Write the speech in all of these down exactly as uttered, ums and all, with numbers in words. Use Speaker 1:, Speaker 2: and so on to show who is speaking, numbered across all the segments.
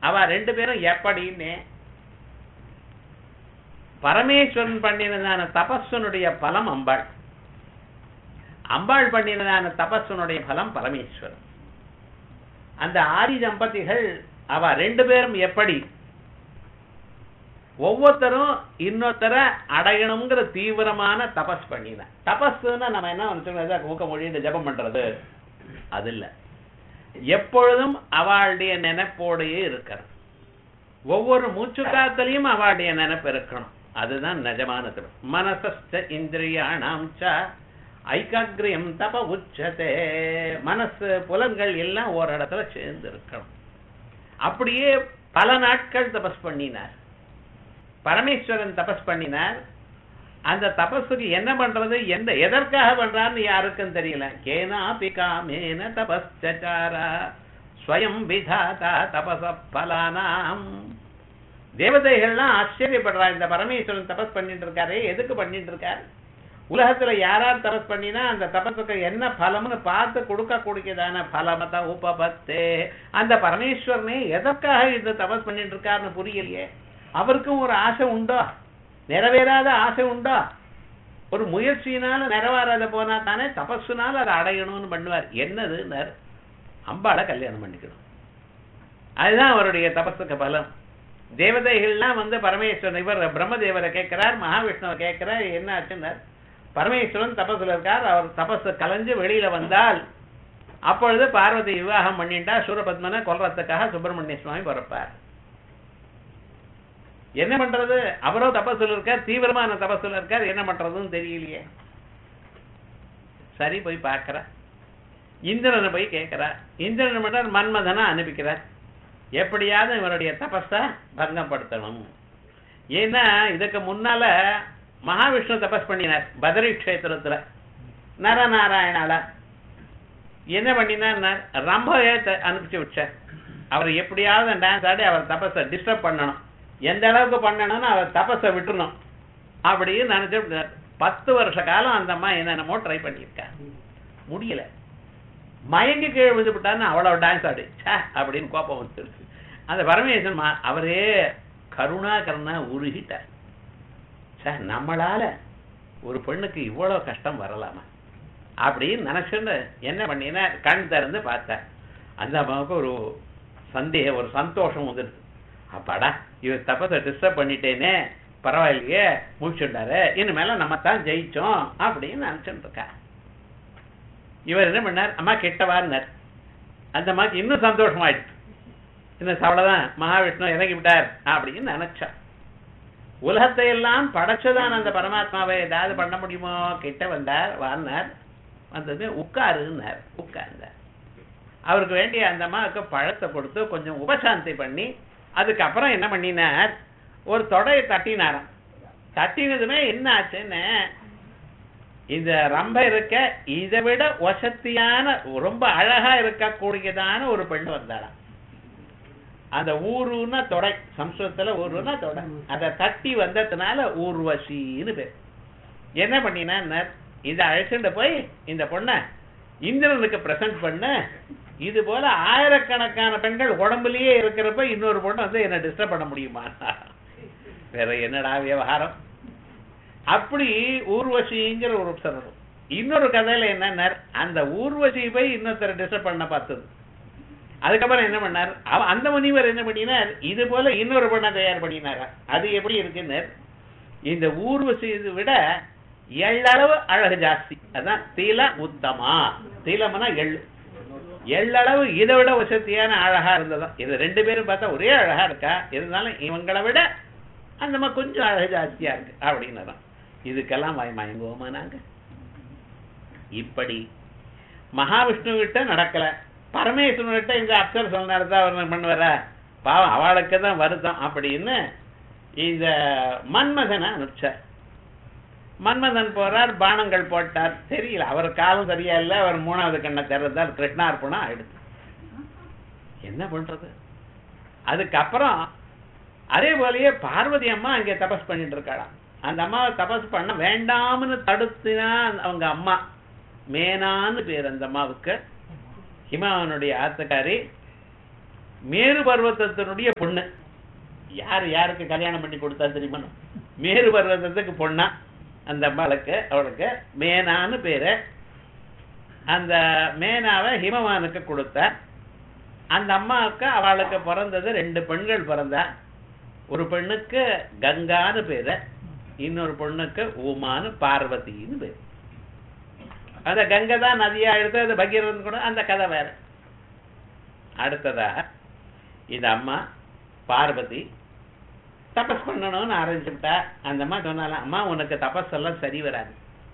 Speaker 1: அவ ரெண்டு பேரும் எப்படின்னு பரமேஸ்வரன் பண்ணினதான தபஸ்வனுடைய பலம் அம்பாள், அம்பாள் பண்ணினதான தபஸ்வனுடைய பலம் பரமேஸ்வரன். அந்த ஆதி தம்பதிகள் அவ ரெண்டு பேரும் எப்படி ஒவ்வொருத்தரும் இன்னொருத்தர அடையணுங்கிற தீவிரமான தபஸ் பண்ணின. தபஸ்ன்னா நம்ம என்ன நினைச்சோம், ஊக்க மொழின்னு ஜபம் பண்றது அது இல்ல. எப்பொழுதும் அவளுடைய நினைப்போடையே இருக்கிறது. ஒவ்வொரு மூச்சு காத்தலையும் அவளுடைய நினைப்பு இருக்கணும். அதுதான் நிஜமான தபஸ். மனசஸ்த இந்திரியாணாம் ச ஐகாக்ரியம் தப உச்சதே. மனசு புலன்கள் எல்லாம் ஒரு இடத்துல சேர்ந்து இருக்கணும். அப்படியே பல நாட்கள் தபஸ் பண்ணினார் பரமேஸ்வரன். தபஸ் பண்ணினார். அந்த தபஸுக்கு என்ன பண்றது, எந்த எதற்காக பண்றாருன்னு யாருக்கும் தெரியல. கேனா பிகாமேன தபஸ்சாரா ஸ்வயம் விதாதா தபஸ பலானாம். தேவதைகள்லாம் ஆச்சரியப்படுறா, இந்த பரமேஸ்வரன் தபஸ் பண்ணிட்டு இருக்காரு, எதுக்கு பண்ணிட்டு இருக்காரு? உலகத்துல யாரார் தபஸ் பண்ணினா அந்த தபஸுக்கு என்ன பலம்னு பார்த்து கொடுக்க கூடியதான பலமத உபபத்தே. அந்த பரமேஸ்வரனே எதற்காக இந்த தபஸ் பண்ணிட்டு இருக்காருன்னு புரியலையே. அவருக்கும் ஒரு ஆசை உண்டோ, நிறைவேறாத ஆசை உண்டோ? ஒரு முயற்சியினால நிறைவேறாத போனா தானே தபஸுனால அதை அடையணும்னு பண்ணுவார். என்னது, அம்பாளை கல்யாணம் பண்ணிக்கணும். அதுதான் அவருடைய தபஸுக்கு பலம். தேவதைகள்லாம் வந்து பரமேஸ்வரன், இவர் பிரம்மதேவரை கேட்கிறார், மகாவிஷ்ணுவை கேட்கிறார், என்ன ஆச்சுன்னார். பரமேஸ்வரன் தபஸ்ல இருக்கார். அவர் தபஸ் கலைஞ்சு வெளியில வந்தால் அப்பொழுது பார்வதி விவாகம் பண்ணிட்டா சூரபத்மனை கொல்றதுக்காக சுப்பிரமணிய சுவாமி பிறப்பார். என்ன பண்றது, அவரோ தபஸ்ல இருக்கார், தீவிரமான தபஸ்ல இருக்கார், என்ன பண்றதுன்னு தெரியலையே. சரி போய் பார்க்கிற, இந்திரனை போய் கேட்கிறார். இந்திரன் மட்டும் மன்மதனை அனுப்பிக்கிறார். எப்படியாவது இவருடைய தபஸ பங்கப்படுத்தணும். ஏன்னா இதுக்கு முன்னால மகாவிஷ்ணு தபஸ் பண்ணினார் பதரி கஷேத்திரத்துல நரநாராயணால. என்ன பண்ணினார், ரம்பைய அனுப்பிச்சு வச்சார். அவர் எப்படியாவது டான்ஸ் ஆடி அவர் தபஸை டிஸ்டர்ப் பண்ணணும். எந்த அளவுக்கு பண்ணணும்னு அவர் தபஸை விட்டுணும் அப்படின்னு நினைச்சு பத்து வருஷ காலம் அந்த அம்மா என்னென்னமோ ட்ரை பண்ணியிருக்கா, முடியல. மயங்கி கீழே விழுந்துவிட்டான்னு அவ்வளவு டான்ஸ் ஆடி அப்படின்னு கோபம் வந்துருச்சு. அந்த பரமேஸ்வரன் அவரே கருணா கருணா உருகிட்டார். சார் நம்மளால ஒரு பெண்ணுக்கு இவ்வளவு கஷ்டம் வரலாமா அப்படின்னு நினைச்சுன்னு என்ன பண்ணினா கண் திறந்து பார்த்தார். அந்த அம்மாவுக்கு ஒரு சந்தேகம், ஒரு சந்தோஷம் வந்துடுது. அப்பாடா இவர் தப்பத்தை டிஸ்டர்ப் பண்ணிட்டேனே, பரவாயில்லையே முடிச்சுட்டாரு, இனிமேல நம்ம தான் ஜெயிச்சோம் அப்படின்னு நினைச்சுட்டு இருக்கா. இவர் என்ன பண்ணார், அம்மா கிட்டவார்னார். அந்த அம்மாக்கு இன்னும் சந்தோஷமாயிடுச்சு. இன்னும் அவ்வளவுதான், மகாவிஷ்ணு இறங்கி விட்டார் அப்படின்னு நினைச்சா. உலகத்தை எல்லாம் படைச்சதான் அந்த பரமாத்மாவை ஏதாவது பண்ண முடியுமோ? கிட்ட வந்தார், வாழ்னார், வந்தது உட்காருன்னார், உட்கார்ந்தார். அவருக்கு வேண்டிய அந்த அம்மாவுக்கு பழத்தை கொடுத்து கொஞ்சம் உபசாந்தி பண்ணி அதுக்கப்புறம் என்ன பண்ணினார், ஒரு தொடையை தட்டினாராம். தட்டினதுமே என்ன ஆச்சுன்னு, இந்த ரம்ப இருக்க இதை விட வசத்தியான ரொம்ப அழகா இருக்கக்கூடியதான ஒரு பெண் வந்தாராம். அந்த ஊருன்னா தொடை, சம்ஸ்கிருதத்துல ஊருன்னா தொடை. அதை தட்டி வந்ததுனால ஊர்வசின்னு பேர். என்ன பண்ணினா, இதை அழைச்சிட்டு போய் இந்த பொண்ணை இந்திரனுக்கு பிரசன்ட் பண்ண. இது போல ஆயிரக்கணக்கான பெண்கள் உடம்புலயே இருக்கிறப்ப இன்னொரு பொண்ணு வந்து என்ன டிஸ்டர்ப் பண்ண முடியுமா? வேற என்னடா விவகாரம். அப்படி ஊர்வசிங்கிற ஒரு சொல்லணும். இன்னொரு கதையில என்ன, அந்த ஊர்வசி போய் இன்னொருத்தரை டிஸ்டர்ப் பண்ண பார்த்தது. அதுக்கப்புறம் என்ன பண்ணார், அந்த முனிவர் என்ன பண்ணினார், இது போல இன்னொரு பொண்ணை தயார் பண்ணினார். அது எப்படி இருக்குன்னு, இந்த ஊர்வசி விட எள்ளளவு அழகு ஜாஸ்தி. அதான் தீல உத்தமா. தீலம்னா எள்ளு. எள்ளளவு இதை விட வசதியான அழகா இருந்ததா. இது ரெண்டு பேரும் பார்த்தா ஒரே அழகா இருக்கா, இருந்தாலும் இவங்களை விட அந்த மாதிரி கொஞ்சம் அழகு ஜாஸ்தியா இருக்கு அப்படின்னதான். இதுக்கெல்லாம் வாய் மயங்குவோமா நாங்க? இப்படி மகாவிஷ்ணு கிட்ட நடக்கல, பரமேஸ்வரன் கிட்ட இந்த அப்சர் சொன்னார்தான் அவர் பண்ணுவார, பாவம் அவளுக்கு தான் வருத்தம் அப்படின்னு இந்த மன்மதனை அனுப்பிச்சார். மன்மதன் போறார், பானங்கள் போட்டார், தெரியல, அவர் காலம் சரியா இல்லை, அவர் மூணாவது கண்ணை திறந்தார், கிருஷ்ணார்ப்பணம் ஆயிடுச்சு. என்ன பண்றது? அதுக்கப்புறம் அதே போலயே பார்வதி அம்மா அங்கே தபஸ் பண்ணிட்டு இருக்காளாம். அந்த அம்மாவை தபஸ் பண்ண வேண்டாம்னு தடுத்தினா அவங்க அம்மா, மேனான்னு பேர் அந்த அம்மாவுக்கு, ஹிமாவனுடைய ஆத்துக்காரி மேரு பர்வதத்தினுடைய பொண்ணு. யார் யாருக்கு கல்யாணம் பண்ணி கொடுத்தா தெரியுமா? மேரு பர்வதத்துக்கு பொண்ணா அந்த அம்மாளுக்கு. அவளுக்கு மேனான்னு பேரு. அந்த மேனாவை ஹிமவானுக்கு கொடுத்த. அந்த அம்மாவுக்கு அவளுக்கு பிறந்தது ரெண்டு பெண்கள் பிறந்தா. ஒரு பெண்ணுக்கு கங்கான்னு பேரு, இன்னொரு பொண்ணுக்கு உமான்னு பார்வதின்னு பேரு. அந்த கங்கை தான் நதியா எடுத்து அது பகீரதன் கூட அந்த கதை வேற. அடுத்ததாக இந்த அம்மா பார்வதி தபஸ் பண்ணணும்னு ஆரம்பிச்சுட்டா. அந்த அம்மா சொன்னாலும், அம்மா உனக்கு தபஸ் எல்லாம் சரி வராது,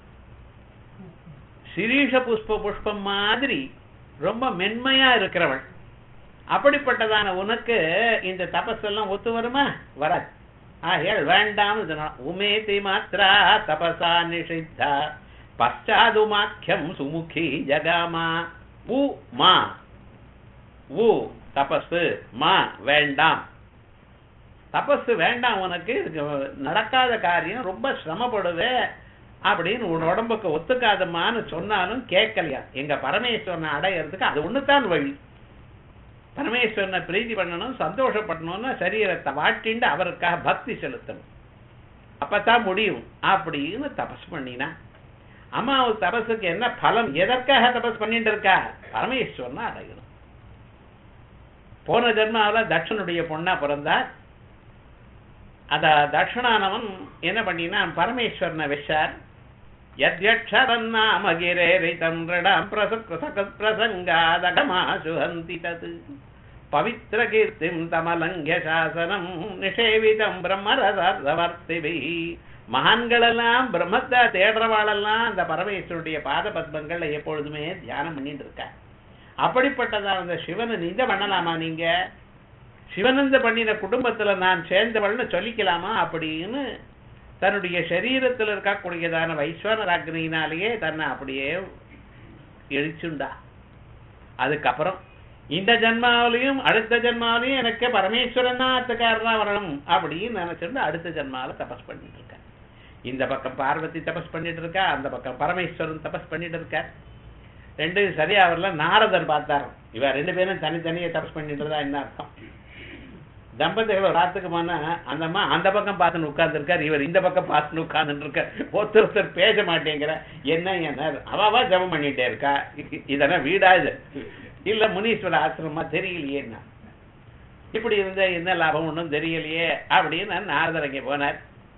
Speaker 1: சிரீஷ புஷ்ப புஷ்பம் மாதிரி ரொம்ப மென்மையா இருக்கிறவள், அப்படிப்பட்டதான உனக்கு இந்த தபஸ் எல்லாம் ஒத்து வருமா? வராது. ஆகையால் வேண்டாம். உமேதி மாத்ரா தபசா நிஷித்தா பச்சாதுமாக்கியம் சுமுகி ஜகாமா. உ மா, உ தபஸ், மா வேண்டாம். தபஸ் வேண்டாம் உனக்கு, இதுக்கு நடக்காத காரியம், ரொம்ப சிரமப்படுவே அப்படின்னு உன் உடம்புக்கு ஒத்துக்காதமான்னு சொன்னாலும் கேட்கலையா? எங்க பரமேஸ்வரனை அடையிறதுக்கு அது ஒண்ணுதான் வழி. பரமேஸ்வரனை பிரீதி பண்ணணும், சந்தோஷப்படணும்னா சரீரத்தை வாட்டிண்டு அவருக்காக பக்தி செலுத்தணும், அப்பதான் முடியும் அப்படின்னு தபஸ் பண்ணினா. அம்மாவுக்கு தபஸுக்கு என்ன பலம்? எதற்காக தபஸ் பண்ணிட்டு இருக்கா? பரமேஸ்வரனை அடையணும். போன ஜென்மாவில் தட்சனுடைய பொண்ணா பிறந்தார். அத தட்சணானவன் என்ன பண்ணினா பரமேஸ்வரனை வச்சார். யத்யக்ஷரன்னாமகிரேரிதம் ரிடம் பிரசங்காதகமாசுஹந்தி தத் பவித்ர கீர்த்திம் தமலங்க்ய சாசனம் நிஷேவிதம் பிரம்மரசவர்த்திபிஹ. மகான்களெல்லாம் பிரம்மத்தை தேடுறவாளெல்லாம் அந்த பரமேஸ்வருடைய பாத பத்மங்களை எப்பொழுதுமே தியானம் பண்ணிட்டு இருக்கா. அப்படிப்பட்டதான் அந்த சிவனை நிந்த பண்ணலாமா? நீங்க சிவனந்த பண்ணின குடும்பத்துல நான் சேர்ந்தவள்னு சொல்லிக்கலாமா அப்படின்னு தன்னுடைய சரீரத்தில் இருக்கக்கூடியதான வைஸ்வரர் அக்னியினாலேயே தன்னை அப்படியே எழிச்சுண்டா. அதுக்கப்புறம் இந்த ஜென்மாவிலையும் அடுத்த ஜென்மாவிலையும் எனக்கு பரமேஸ்வரன் தான் அத்துக்காரனா வரணும் அப்படின்னு நினைச்சிருந்து அடுத்த ஜென்மாவில தபஸ் பண்ணிட்டு இருக்க. இந்த பக்கம் பார்வதி தபஸ் பண்ணிட்டு இருக்கா, அந்த பக்கம் பரமேஸ்வரன் தபஸ் பண்ணிட்டு இருக்கார். ரெண்டு சரியா வரல. நாரதர் பார்த்தார், இவ ரெண்டு பேரும் தனித்தனியே தபஸ் பண்ணிட்டு இருந்தா என்ன அர்த்தம்? தம்பதிகள் ராத்துக்கு போனா அந்த அம்மா அந்த பக்கம் பார்த்துன்னு உட்கார்ந்து இருக்கார், இவர் இந்த பக்கம் பார்த்துன்னு உட்கார்ந்துட்டு இருக்கார். ஒருத்தர் ஒருத்தர் பேச மாட்டேங்கிற. என்ன என்ன அவாவா ஜபம் பண்ணிட்டே இருக்கா? இதெல்லாம் வீடா இது இல்ல முனீஸ்வர ஆசிரமா தெரியலையே. இப்படி இருந்த என்ன லாபம் ஒன்றும் தெரியலையே அப்படின்னு நாரதர் அங்கே போனார்.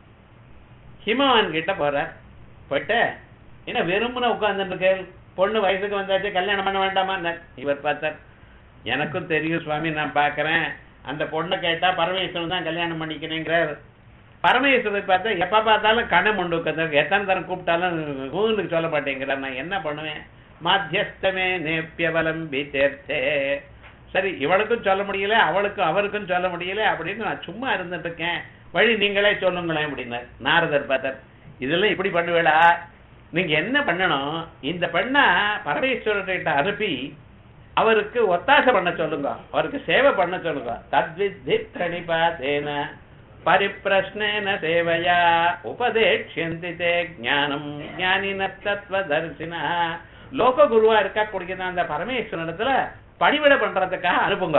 Speaker 1: ஹிமவான் கிட்ட போறார். போயிட்டு என்ன வெறும்னு உட்கார்ந்துட்டு இருக்க, பொண்ணு வயசுக்கு வந்தாச்சு, கல்யாணம் பண்ண வேண்டாமா? இவர் பார்த்தார், எனக்கும் தெரியும் சுவாமி, நான் பாக்குறேன், அந்த பொண்ணை கேட்டா பரமேஸ்வரன் தான் கல்யாணம் பண்ணிக்கிறேங்கிறார். பரமேஸ்வரர் பார்த்தா எப்ப பார்த்தாலும் கணம் உண்டு உட்காந்து, எத்தனை தரம் கூப்பிட்டாலும் ஊனுக்கு சொல்ல மாட்டேங்கிறார். நான் என்ன பண்ணுவேன்? மாத்தியஸ்தமே நேப்பியவலம்பி தேர்த்தே. சரி, இவளுக்கும் சொல்ல முடியல, அவளுக்கும் அவருக்கும் சொல்ல முடியல அப்படின்னு நான் சும்மா இருந்துட்டு இருக்கேன், வழி நீங்களே சொல்லுங்களேன் அப்படின்னார். நாரதர் பார்த்தார், இதெல்லாம் இப்படி பண்ணுவேடா, நீங்க என்ன பண்ணணும், இந்த பெண்ணை பரமேஸ்வரர்கிட்ட அனுப்பி அவருக்கு ஒத்தாசை பண்ண சொல்லுங்க, அவருக்கு சேவை பண்ண சொல்லுங்க. தத்வித்தி பிரணிபாதேன பரிப்ரஷ்னேன சேவையா உபதேஷ்யந்தி தே ஞானம் ஞானின தத்வதர்சினா. லோக குருவா இருக்கா கொடுக்கிற அந்த பரமேஸ்வரத்துல பணிவிட பண்றதுக்காக அனுப்புங்க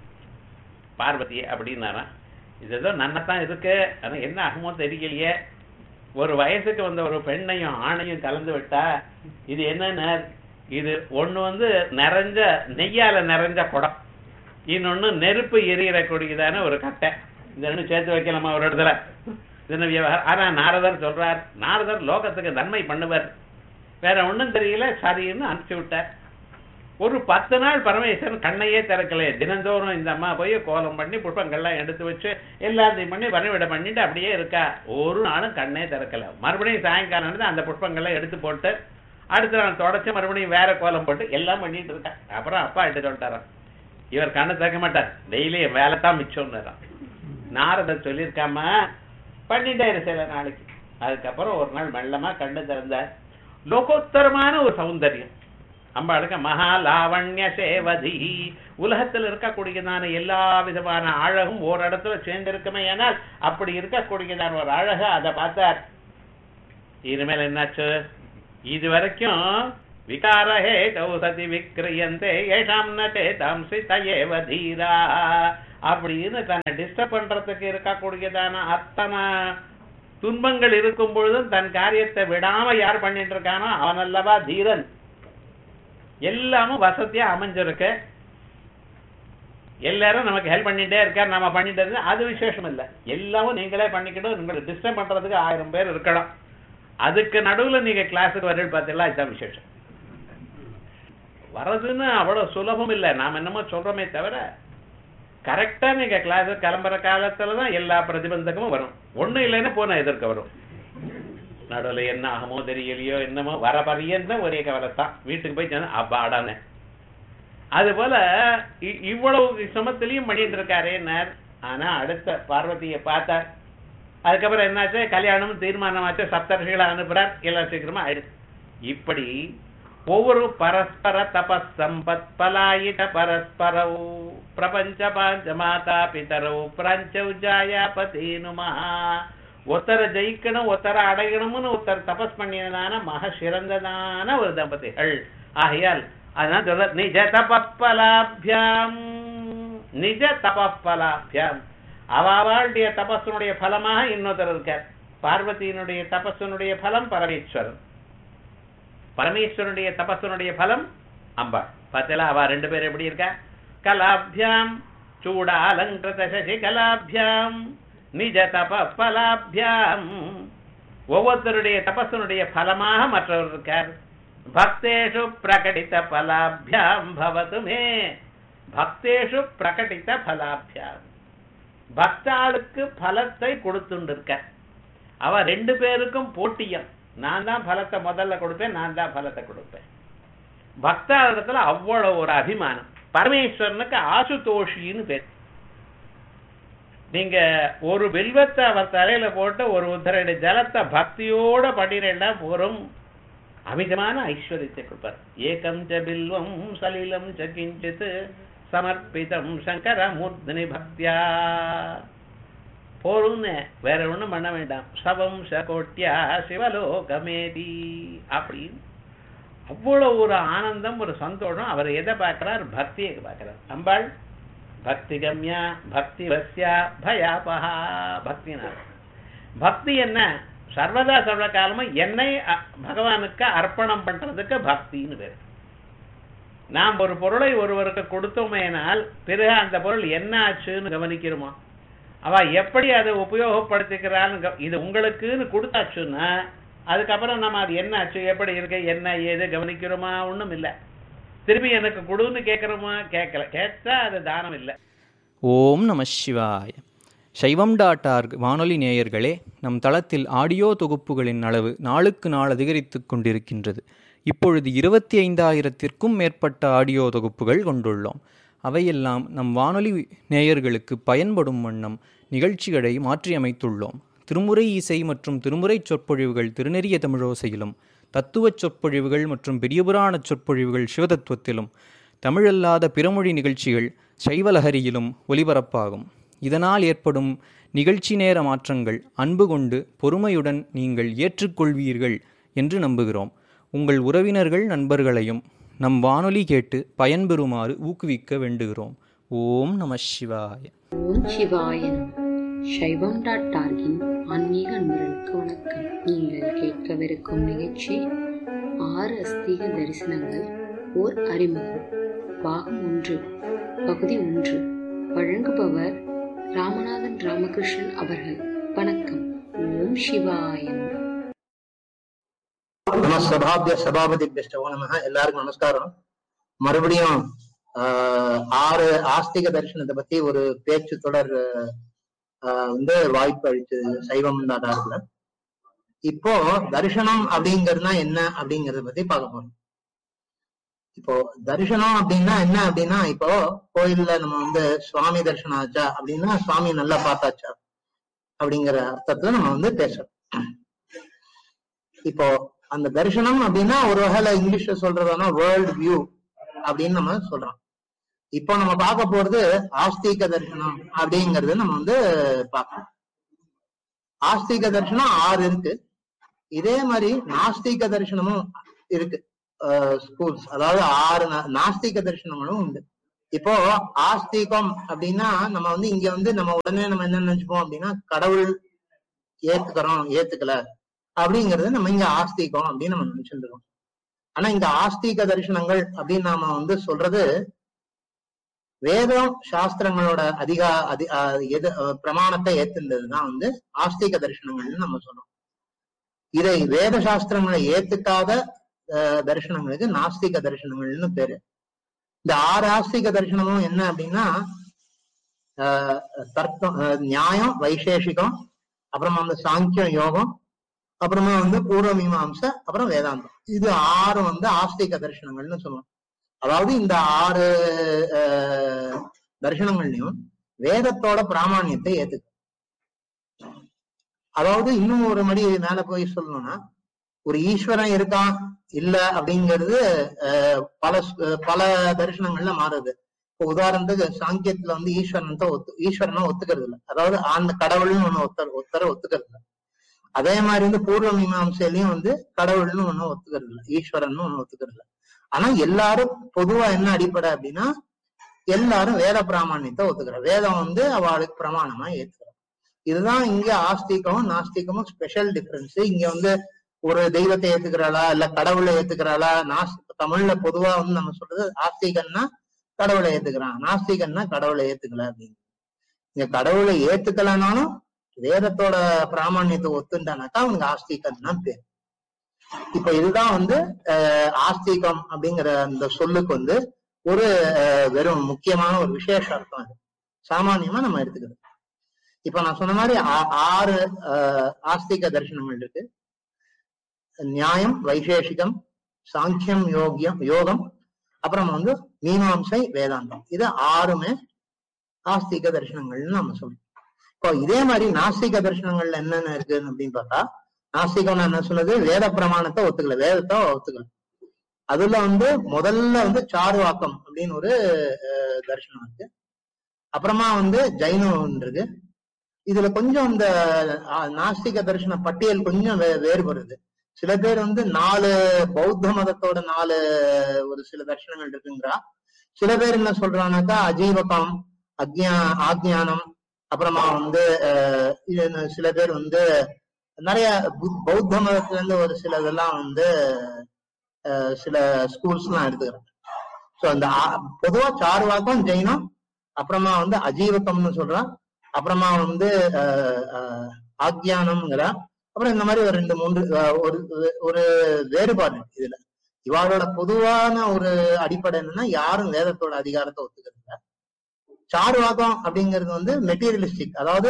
Speaker 1: பார்வதி அப்படின்னாரா. இது ஏதோ நன்னத்தான் இருக்கு, ஆனா என்ன ஆகுமோ தெரியலையே. ஒரு வயசுக்கு வந்த ஒரு பெண்ணையும் ஆணையும் கலந்து விட்டா இது என்னன்னு, இது ஒண்ணு வந்து நிறைஞ்ச நெய்யால நிறைஞ்ச குடம், இன்னொன்னு நெருப்பு எரியக்கூடியதான ஒரு கட்டை. இந்த ரெண்டு சேர்த்து வைக்கலாமா ஒரு இடத்துல? இது விவகாரம். ஆனா நாரதர் சொல்றார், நாரதர் லோகத்துக்கு நன்மை பண்ணுவார், வேற ஒண்ணும் தெரியல, சரின்னு அனுப்பிச்சு விட்டார். ஒரு பத்து நாள் பரமேஸ்வரன் கண்ணையே திறக்கலையே. தினந்தோறும் இந்த அம்மா போய் கோலம் பண்ணி புஷ்பங்கள்லாம் எடுத்து வச்சு எல்லாத்தையும் பண்ணி வரைவிட பண்ணிட்டு அப்படியே இருக்கா. ஒரு நாளும் கண்ணே திறக்கல. மறுபடியும் சாயங்காலம் அந்த புஷ்பங்கள்லாம் எடுத்து போட்டு அடுத்த நாள் தொடச்சு மறுபடியும் வேற கோலம் போட்டு எல்லாம் பண்ணிட்டு இருக்கா. அப்புறம் அப்பா எடுத்து சொல்லிட்டாராம், இவர் கண்ணை திறக்க மாட்டார், டெய்லி வேலை தான் மிச்சம்னுறான். நாரதர் சொல்லியிருக்காம பண்ணிட்டே சில நாளைக்கு. அதுக்கப்புறம் ஒரு நாள் மெல்லமா கண்ணு திறந்தார். லோகோத்தரமான ஒரு சௌந்தர்யம் அம்பாளுக்கு. மகாலாவண்ய சேவதி, உலகத்தில் இருக்கக்கூடியதான எல்லா விதமான அழகும் ஒரு இடத்துல சேர்ந்திருக்குமே. ஆனால் அப்படி இருக்கக்கூடியதான ஒரு அழக அதை பார்த்தார். இனிமேல் என்னாச்சு, இது வரைக்கும் விகாரஹேதௌ சதி விக்ரியந்தே ஏஷாம் ந சேதாம்சி தயேவ தீரா அப்படின்னு தன்னை டிஸ்டர்ப் பண்றதுக்கு இருக்கக்கூடியதான அத்தனை துன்பங்கள் இருக்கும் பொழுதும் தன் காரியத்தை விடாம யார் பண்ணிட்டு இருக்கானோ அவன் அல்லவா தீரன். எல்லாமும் வசதியா அமைஞ்சிருக்கு, எல்லாரும் நமக்கு ஹெல்ப் பண்ணிட்டே இருக்கார், நம்ம பண்ணிட்டு இருந்தா அது விசேஷம் இல்லை. எல்லாமும் நீங்களே பண்ணிக்கிட்டு உங்களுக்கு டிஸ்டர்ப் பண்றதுக்கு ஆயிரம் பேர் இருக்கணும். அதுக்கு நடுவுல நீங்க கிளாஸுக்கு வரது பார்த்தீங்களா, இதுதான் விசேஷம். வர்றதுன்னு அவ்வளவு சுலபம் இல்லை. நாம் என்னமோ சொல்றோமே தவிர கரெக்டா நீங்க கிளாஸ் கிளம்புற காலத்துலதான் எல்லா பிரதிபந்தகமும் வரும். ஒண்ணும் இல்லைன்னா போன எதிர்க்க வரும். நடுவில் என்ன ஆகுமோ தெரியலையோ என்னமோ வர பரியந்தான் ஒரே கவலைத்தான். வீட்டுக்கு போய் சொன்னா அப்பாடானே. அது போல இவ்வளவு சமத்திலையும் பண்ணிட்டு இருக்காரேன்னார். ஆனா அடுத்த பார்வதியை பார்த்தார். அதுக்கப்புறம் என்னாச்சு, கல்யாணம் தீர்மானமாச்சு, சப்தர்ஷிகளை அனுப்புறார், எல்லாம் சீக்கிரமா ஆயிடுச்சு. இப்படி ஒவ்வொரு பரஸ்பர தபஸ் சம்பத் பலாயிட பரஸ்பரவு பிரபஞ்ச பாஞ்ச மாதா பிதரவு பிரஞ்ச ஜாயாபதீனுமா. ஒத்தரை ஜெயிக்கணும், ஒத்தரை அடையணும்னு ஒருத்தர் தபஸ் பண்ணியதான மக சிறந்ததான ஒரு தம்பதிகள். ஆகையால் அதனால சொல்ற நிஜ தபப்பலாபியாம், நிஜ தபப்பலாபியாம். அவளுடைய தபஸனுடைய பலமாக இன்னொருத்தர் இருக்கார். பார்வதியினுடைய தபஸனுடைய பலம் பரமேஸ்வரன், பரமேஸ்வரனுடைய தபஸனுடைய பலம் அம்பாள். பார்த்தல அவ ரெண்டு பேரும் எப்படி இருக்கா? கலாபியாம் சூடாலங்கிருத சசி கலாபியாம் நிஜ தபப்பலாபியாம். ஒவ்வொருத்தருடைய தபஸனுடைய பலமாக மற்றவர் இருக்கார். பக்தேஷு பிரகடித பலாபியாம் பவது மே, பக்தேஷு பிரகடித பலாபியாம். பக்தாளுக்கு பலத்தை கொடுத்துருக்க. அவ ரெண்டு பேருக்கும் போட்டியம். நான் தான் பலத்தை முதல்ல கொடுப்பேன், நான் தான் பலத்தை கொடுப்பேன். பக்தாளத்துல அவ்வளவு ஒரு அபிமானம். பரமேஸ்வரனுக்கு ஆசுதோஷின்னு பேர். நீங்க ஒரு வெல்வத்தை அவர் தலையில போட்டு ஒரு உத்தரடி ஜலத்தை பக்தியோட பண்ணினா போரும் அமிதமான ஐஸ்வர்யத்தை கொடுப்பார். ஏகம் ச பில்வம் சலிலம் ச கிஞ்சித் சமர்ப்பிதம் சங்கர மூர்த்தினி பக்தியா. போரும்னு வேற ஒண்ணும் பண்ண வேண்டாம். சவம் சகோட்டியா சிவலோகமேதி அப்படின்னு அவ்வளவு ஒரு ஆனந்தம், ஒரு சந்தோஷம். அவர் எதை பார்க்கிறார்? பக்தியை பார்க்கிறார். அம்பாள் பக்தி கம்யா பக்தி வசியா பயாபஹா. பக்தினார் பக்தி என்ன? சர்வதா சர்வ காலமும் என்னை பகவானுக்கு அர்ப்பணம் பண்றதுக்கு பக்தின்னு பேர். நாம் ஒரு பொருளை ஒருவருக்கு கொடுத்தோமேனால் பிறகு அந்த பொருள் என்ன ஆச்சுன்னு கவனிக்கிறோமா? அவ எப்படி அதை உபயோகப்படுத்திக்கிறான்னு, இது உங்களுக்குன்னு கொடுத்தாச்சுன்னா அதுக்கப்புறம் நம்ம அது என்ன ஆச்சு, எப்படி இருக்கு, என்ன ஏது கவனிக்கிறோமா? ஒண்ணும் இல்லை. திருப்பி எனக்கு கொடுன்னு கேட்கிறோமா? கேட்கல. கேட்டா அது தானம் இல்லை.
Speaker 2: ஓம் நம சிவாய. சைவம் டாட் ஆர்க் வானொலி நேயர்களே, நம் தளத்தில் ஆடியோ தொகுப்புகளின் அளவு நாளுக்கு நாள் அதிகரித்து கொண்டிருக்கின்றது. இப்பொழுது இருபத்தி ஐந்தாயிரத்திற்கும் மேற்பட்ட ஆடியோ தொகுப்புகள் கொண்டுள்ளோம். அவையெல்லாம் நம் வானொலி நேயர்களுக்கு பயன்படும் வண்ணம் நிகழ்ச்சிகளை மாற்றியமைத்துள்ளோம். திருமுறை இசை மற்றும் திருமுறை சொற்பொழிவுகள் திருநெறிய தமிழோசையிலும், தத்துவச் சொற்பொழிவுகள் மற்றும் பெரியபுராண சொற்பொழிவுகள் சிவதத்துவத்திலும், தமிழல்லாத பிறமொழி நிகழ்ச்சிகள் சைவலஹரியிலும் ஒலிபரப்பாகும். இதனால் ஏற்படும் நிகழ்ச்சி நேர மாற்றங்கள் அன்பு கொண்டு பொறுமையுடன் நீங்கள் ஏற்றுக்கொள்வீர்கள் என்று நம்புகிறோம். உங்கள் உறவினர்கள் நண்பர்களையும் நம் வானொலி கேட்டு பயன்பெறுமாறு ஊக்குவிக்க வேண்டுகிறோம். ஓம் நம சிவாய.
Speaker 3: ஓம் சிவாய. சைவம் டாட் ஆர்கின் ஆன்மீக அன்பர்களுக்கு வணக்கம். நீங்கள் கேட்கவிருக்கும் நிகழ்ச்சி ஆறு அஸ்தீக தரிசனங்கள் ஓர் அறிமுகம், பாகம் ஒன்று, பகுதி ஒன்று. வழங்குபவர் ராமநாதன் ராமகிருஷ்ணன் அவர்கள். வணக்கம். ஓம் சிவாய.
Speaker 4: நமஸ்தபாபிய சபாபதிபியோ நம. எல்லாருக்கும் நமஸ்காரம். மறுபடியும் ஆஹ் ஆறு ஆஸ்திக தரிசனத்தை பத்தி ஒரு பேச்சு தொடர் ஆஹ் வந்து வாய்ப்பு அளிச்சது சைவம் நாடாருல. இப்போ தரிசனம் அப்படிங்கிறதுனா என்ன அப்படிங்கறத பத்தி பார்க்க போறோம். இப்போ தரிசனம் அப்படின்னா என்ன அப்படின்னா, இப்போ கோயில்ல நம்ம வந்து சுவாமி தரிசனம் ஆச்சா அப்படின்னா சுவாமி நல்லா பார்த்தாச்சா அப்படிங்கிற அர்த்தத்துல நம்ம வந்து பேசுறோம். இப்போ அந்த தரிசனம் அப்படின்னா ஒரு வகையில இங்கிலீஷ்ல சொல்றதுனா வேர்ல்ட் வியூ அப்படின்னு நம்ம சொல்றோம். இப்போ நம்ம பார்க்க போறது ஆஸ்திக தரிசனம் அப்படிங்கறது நம்ம வந்து பார்க்கணும். ஆஸ்திக தரிசனம் ஆறு இருக்கு. இதே மாதிரி நாஸ்திக தரிசனமும் இருக்கு. ஸ்கூல்ஸ், அதாவது ஆறு நாஸ்திக தரிசனங்களும் உண்டு. இப்போ ஆஸ்திகம் அப்படின்னா நம்ம வந்து இங்க வந்து நம்ம உடனே நம்ம என்ன நினைச்சுப்போம் அப்படின்னா கடவுள் ஏத்துக்கிறோம் ஏத்துக்கல அப்படிங்கறது நம்ம இங்க ஆஸ்திகம் அப்படின்னு நம்ம நினைச்சுட்டு இருக்கோம். ஆனா இந்த ஆஸ்திக தரிசனங்கள் அப்படின்னு நாம வந்து சொல்றது வேதம் சாஸ்திரங்களோட அதிகா அதி எது பிரமாணத்தை ஏத்துன்றதுதான் வந்து ஆஸ்திக தரிசனங்கள்னு நம்ம சொல்றோம். இதை வேத சாஸ்திரங்களை ஏத்துக்காத தரிசனங்களுக்கு நாஸ்திக தரிசனங்கள்னு பேரு. இந்த ஆறு ஆஸ்திக தரிசனமும் என்ன அப்படின்னா ஆஹ் தர்க்கம், நியாயம், வைசேஷிகம், அப்புறமா வந்து சாங்கியம், யோகம், அப்புறமா வந்து பூர்வ மீமாம்சை, அப்புறம் வேதாந்தம். இது ஆறு வந்து ஆஸ்திக தரிசனங்கள்னு சொல்லுவோம். அதாவது இந்த ஆறு அஹ் தரிசனங்கள்லயும் வேதத்தோட பிராமணியத்தை ஏத்துக்க. அதாவது இன்னும் ஒரு மடி மேல போய் சொல்லணும்னா ஒரு ஈஸ்வரன் இருக்கான் இல்ல அப்படிங்கிறது அஹ் பல பல தரிசனங்கள்ல மாறுது. இப்போ உதாரணத்துக்கு சாங்கியத்துல வந்து ஈஸ்வரன் ஒத்து ஈஸ்வரனை ஒத்துக்கிறது இல்லை, அதாவது அந்த கடவுள்னு ஒண்ணு ஒத்தர ஒத்தர ஒத்துக்கிறது இல்லை. அதே மாதிரி வந்து பூர்வ மீமாம்சையிலையும் வந்து கடவுள்னு ஒண்ணு ஒத்துக்கிறது இல்லை, ஈஸ்வரன் ஒண்ணு ஒத்துக்கிறது இல்லை. ஆனா எல்லாரும் பொதுவா என்ன அடிப்படை அப்படின்னா எல்லாரும் வேத பிராமணியத்தை ஒத்துக்கிற, வேதம் வந்து அவளுக்கு பிரமாணமா ஏத்துக்கிற. இதுதான் இங்க ஆஸ்திகமும் நாஸ்திகமும் ஸ்பெஷல் டிஃபரன்ஸ். இங்க வந்து ஒரு தெய்வத்தை ஏத்துக்கிறாளா இல்ல கடவுளை ஏத்துக்கிறாளா, நாஸ் தமிழ்ல பொதுவா வந்து நம்ம சொல்றது ஆஸ்திகன்னா கடவுளை ஏத்துக்கிறான், நாஸ்திகன்னா கடவுளை ஏத்துக்கல அப்படின்னு. இங்க கடவுளை ஏத்துக்கலனாலும் வேதத்தோட பிராமணியத்தை ஒத்துண்டானாக்கா அவனுக்கு ஆஸ்திகன் தான் பேர். இப்ப இதுதான் வந்து அஹ் ஆஸ்திகம் அப்படிங்கிற அந்த சொல்லுக்கு வந்து ஒரு வெறும் முக்கியமான ஒரு விசேஷ அர்த்தம். அது சாமானியமா நம்ம எடுத்துக்கிறது. இப்ப நான் சொன்ன மாதிரி ஆறு அஹ் ஆஸ்திக தரிசனங்கள் இருக்கு. நியாயம், வைசேஷிகம், சாங்கியம், யோகியம் யோகம், அப்புறம் வந்து மீமாம்சை, வேதாந்தம். இது ஆறுமே ஆஸ்திக தரிசனங்கள்னு நம்ம சொல்றோம். இப்போ இதே மாதிரி நாஸ்திக தரிசனங்கள்ல என்னென்ன இருக்கு அப்படின்னு பார்த்தா, நாஸ்திகம் என்ன சொன்னது, வேத பிரமாணத்தை ஒத்துக்கல, வேதத்தை ஒத்துக்கல. அதுல வந்து முதல்ல வந்து சாருவாக்கம் அப்படின்னு ஒரு தரிசனம் இருக்கு. அப்புறமா வந்து ஜைனம் இருக்கு. இதுல கொஞ்சம் இந்த நாஸ்திக தரிசன பட்டியல் கொஞ்சம் வே வேறுபடுது. சில பேர் வந்து நாலு பௌத்த மதத்தோட நாலு ஒரு சில தரிசனங்கள் இருக்குங்கிறா. சில பேர் என்ன சொல்றானாக்கா அஜீவகம், அக்ஞா ஆக்ஞானம், அப்புறமா வந்து அஹ் சில பேர் வந்து நிறைய பௌத்த மதத்துல இருந்து ஒரு சில இதெல்லாம் வந்து அஹ் சில ஸ்கூல்ஸ் எல்லாம் எடுத்துக்கிறாங்க. சோ அந்த பொதுவா சார்வாக்கம் ஜெயினம், அப்புறமா வந்து அஜீவகம்னு சொல்றான், அப்புறமா வந்து அஹ் ஆக்ஞானம்ங்கிற, அப்புறம் இந்த மாதிரி ஒரு ரெண்டு மூன்று ஒரு ஒரு வேறுபாடு இதுல. இவாளோட பொதுவான ஒரு அடிப்படை என்னன்னா யாரும் வேதத்தோட அதிகாரத்தை ஒத்துக்கிறது. சார்வாக்கம் அப்படிங்கிறது வந்து மெட்டீரியலிஸ்டிக், அதாவது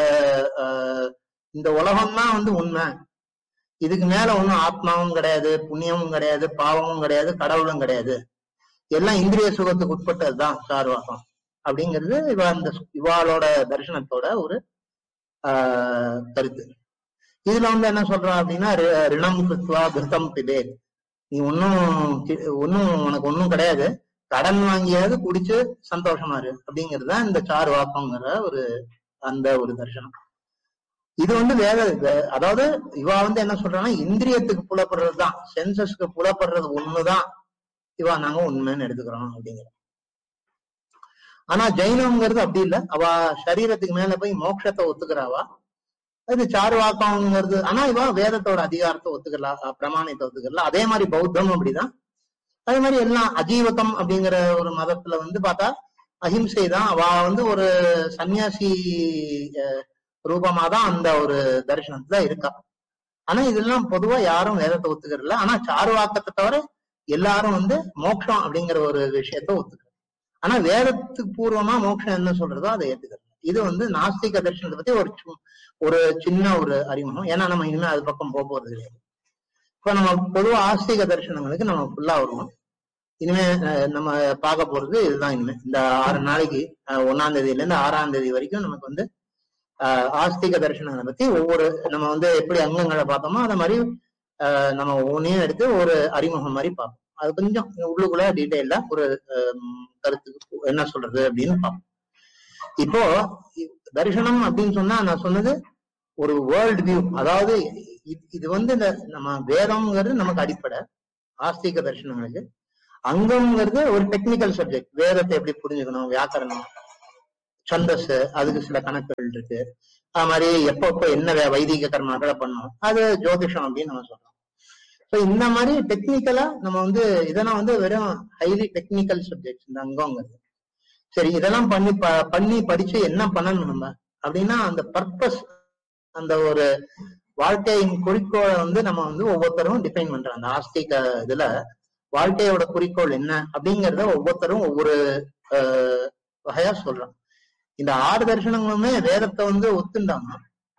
Speaker 4: அஹ் இந்த உலகம்தான் வந்து உண்மை, இதுக்கு மேல ஒன்னும் ஆத்மாவும் கிடையாது, புண்ணியமும் கிடையாது, பாவமும் கிடையாது, கடவுளும் கிடையாது, எல்லாம் இந்திரிய சுகத்துக்கு உட்பட்டதுதான் சார்வாக்கம் அப்படிங்கிறது இவ அந்த இவாளோட தரிசனத்தோட ஒரு ஆஹ் கருத்து. இதுல வந்து என்ன சொல்றா அப்படின்னா ரிணம் கிருத்வா கிருத்தம் பிபேத், நீ ஒன்னும் ஒன்னும் உனக்கு ஒன்னும் கிடையாது, கடன் வாங்கியாவது குடிச்சு சந்தோஷமா இரு அப்படிங்கிறது தான் இந்த சார்வாக்கங்கிற ஒரு அந்த ஒரு தரிசனம். இது வந்து வேத, அதாவது இவா வந்து என்ன சொல்றாங்கன்னா இந்திரியத்துக்கு புலப்படுறதுதான், சென்சஸ்க்கு புலப்படுறது ஒண்ணுதான் இவா நாங்க உண்மைன்னு எடுத்துக்கிறோம் அப்படிங்கிற. ஆனா ஜெயினம்ங்கிறது அப்படி இல்லை, அவ சரீரத்துக்கு மேல போய் மோட்சத்தை ஒத்துக்கிறாவா, அது சார்வாக்கம்ங்கிறது. ஆனா இவா வேதத்தோட அதிகாரத்தை ஒத்துக்கலாம், பிரமாணத்தை ஒத்துக்கலாம். அதே மாதிரி பௌத்தம் அப்படிதான். அதே மாதிரி எல்லாம் அஜீவகம் அப்படிங்கிற ஒரு மதத்துல வந்து பார்த்தா அஹிம்சை தான். அவ வந்து ஒரு சன்னியாசி ரூபமாதான் அந்த ஒரு தரிசனத்துல இருக்கா. ஆனா இதெல்லாம் பொதுவா யாரும் வேதத்தை ஒத்துக்கிறதில்ல. ஆனா சார்வாக்கத்தை தவிர எல்லாரும் வந்து மோட்சம் அப்படிங்கிற ஒரு விஷயத்த ஒத்துக்கிறது. ஆனா வேதத்துக்கு பூர்வமா மோட்சம் என்ன சொல்றதோ அதை ஏத்துக்கிறது. இது வந்து நாஸ்திக தரிசனத்தை பத்தி ஒரு ஒரு சின்ன ஒரு அறிமுகம். ஏன்னா நம்ம இனிமே அது பக்கம் போக போறது கிடையாது. இப்ப நம்ம பொதுவா ஆஸ்திக தரிசனங்களுக்கு நம்ம ஃபுல்லா வருவோம். இனிமே நம்ம பார்க்க போறது இதுதான். இனிமே இந்த ஆறு நாளைக்கு ஒன்னாம் தேதியில இருந்து ஆறாம் தேதி வரைக்கும் நமக்கு வந்து ஆஹ் ஆஸ்திக தரிசனங்களை பத்தி ஒவ்வொரு நம்ம வந்து எப்படி அங்கங்களை பார்த்தோமோ அதை மாதிரி ஆஹ் நம்ம ஒவ்வொன்றையும் எடுத்து ஒரு அறிமுகம் மாதிரி பார்ப்போம். அது கொஞ்சம் உள்ளுக்குள்ள டீட்டெயிலா ஒரு கருத்துக்கு என்ன சொல்றது அப்படின்னு பார்ப்போம். இப்போ தரிசனம் அப்படின்னு சொன்னா நான் சொன்னது ஒரு வேர்ல்டு வியூ, அதாவது இது வந்து இந்த நம்ம வேதம்ங்கிறது நமக்கு அடிப்படை. ஆஸ்திக தரிசனங்களுக்கு. அங்கம்ங்கிறது ஒரு டெக்னிக்கல் சப்ஜெக்ட். வேதத்தை எப்படி புரிஞ்சுக்கணும், வியாக்கரணம், சந்தஸ், அதுக்கு சில கணக்குகள் இருக்கு. அது மாதிரி எப்பப்போ என்ன வைதிக கர்மாக்களை பண்ணணும், அது ஜோதிஷம் அப்படின்னு நம்ம சொல்றோம். ஸோ இந்த மாதிரி டெக்னிக்கலா நம்ம வந்து இதெல்லாம் வந்து வெறும் ஹைலி டெக்னிக்கல் சப்ஜெக்ட் இந்த அங்கங்கிறது. சரி, இதெல்லாம் பண்ணி ப பண்ணி படிச்சு என்ன பண்ணணும் நம்ம அப்படின்னா, அந்த பர்பஸ், அந்த ஒரு வாழ்க்கையின் குறிக்கோளை வந்து நம்ம வந்து ஒவ்வொருத்தரும் டிஃபைன் பண்றோம். அந்த ஆஸ்திக இதுல வாழ்க்கையோட குறிக்கோள் என்ன அப்படிங்கிறத ஒவ்வொருத்தரும் ஒவ்வொரு ஆஹ் வகையா சொல்றோம். இந்த ஆறு தரிசனங்களுமே வேதத்தை வந்து ஒத்துண்டாங்க.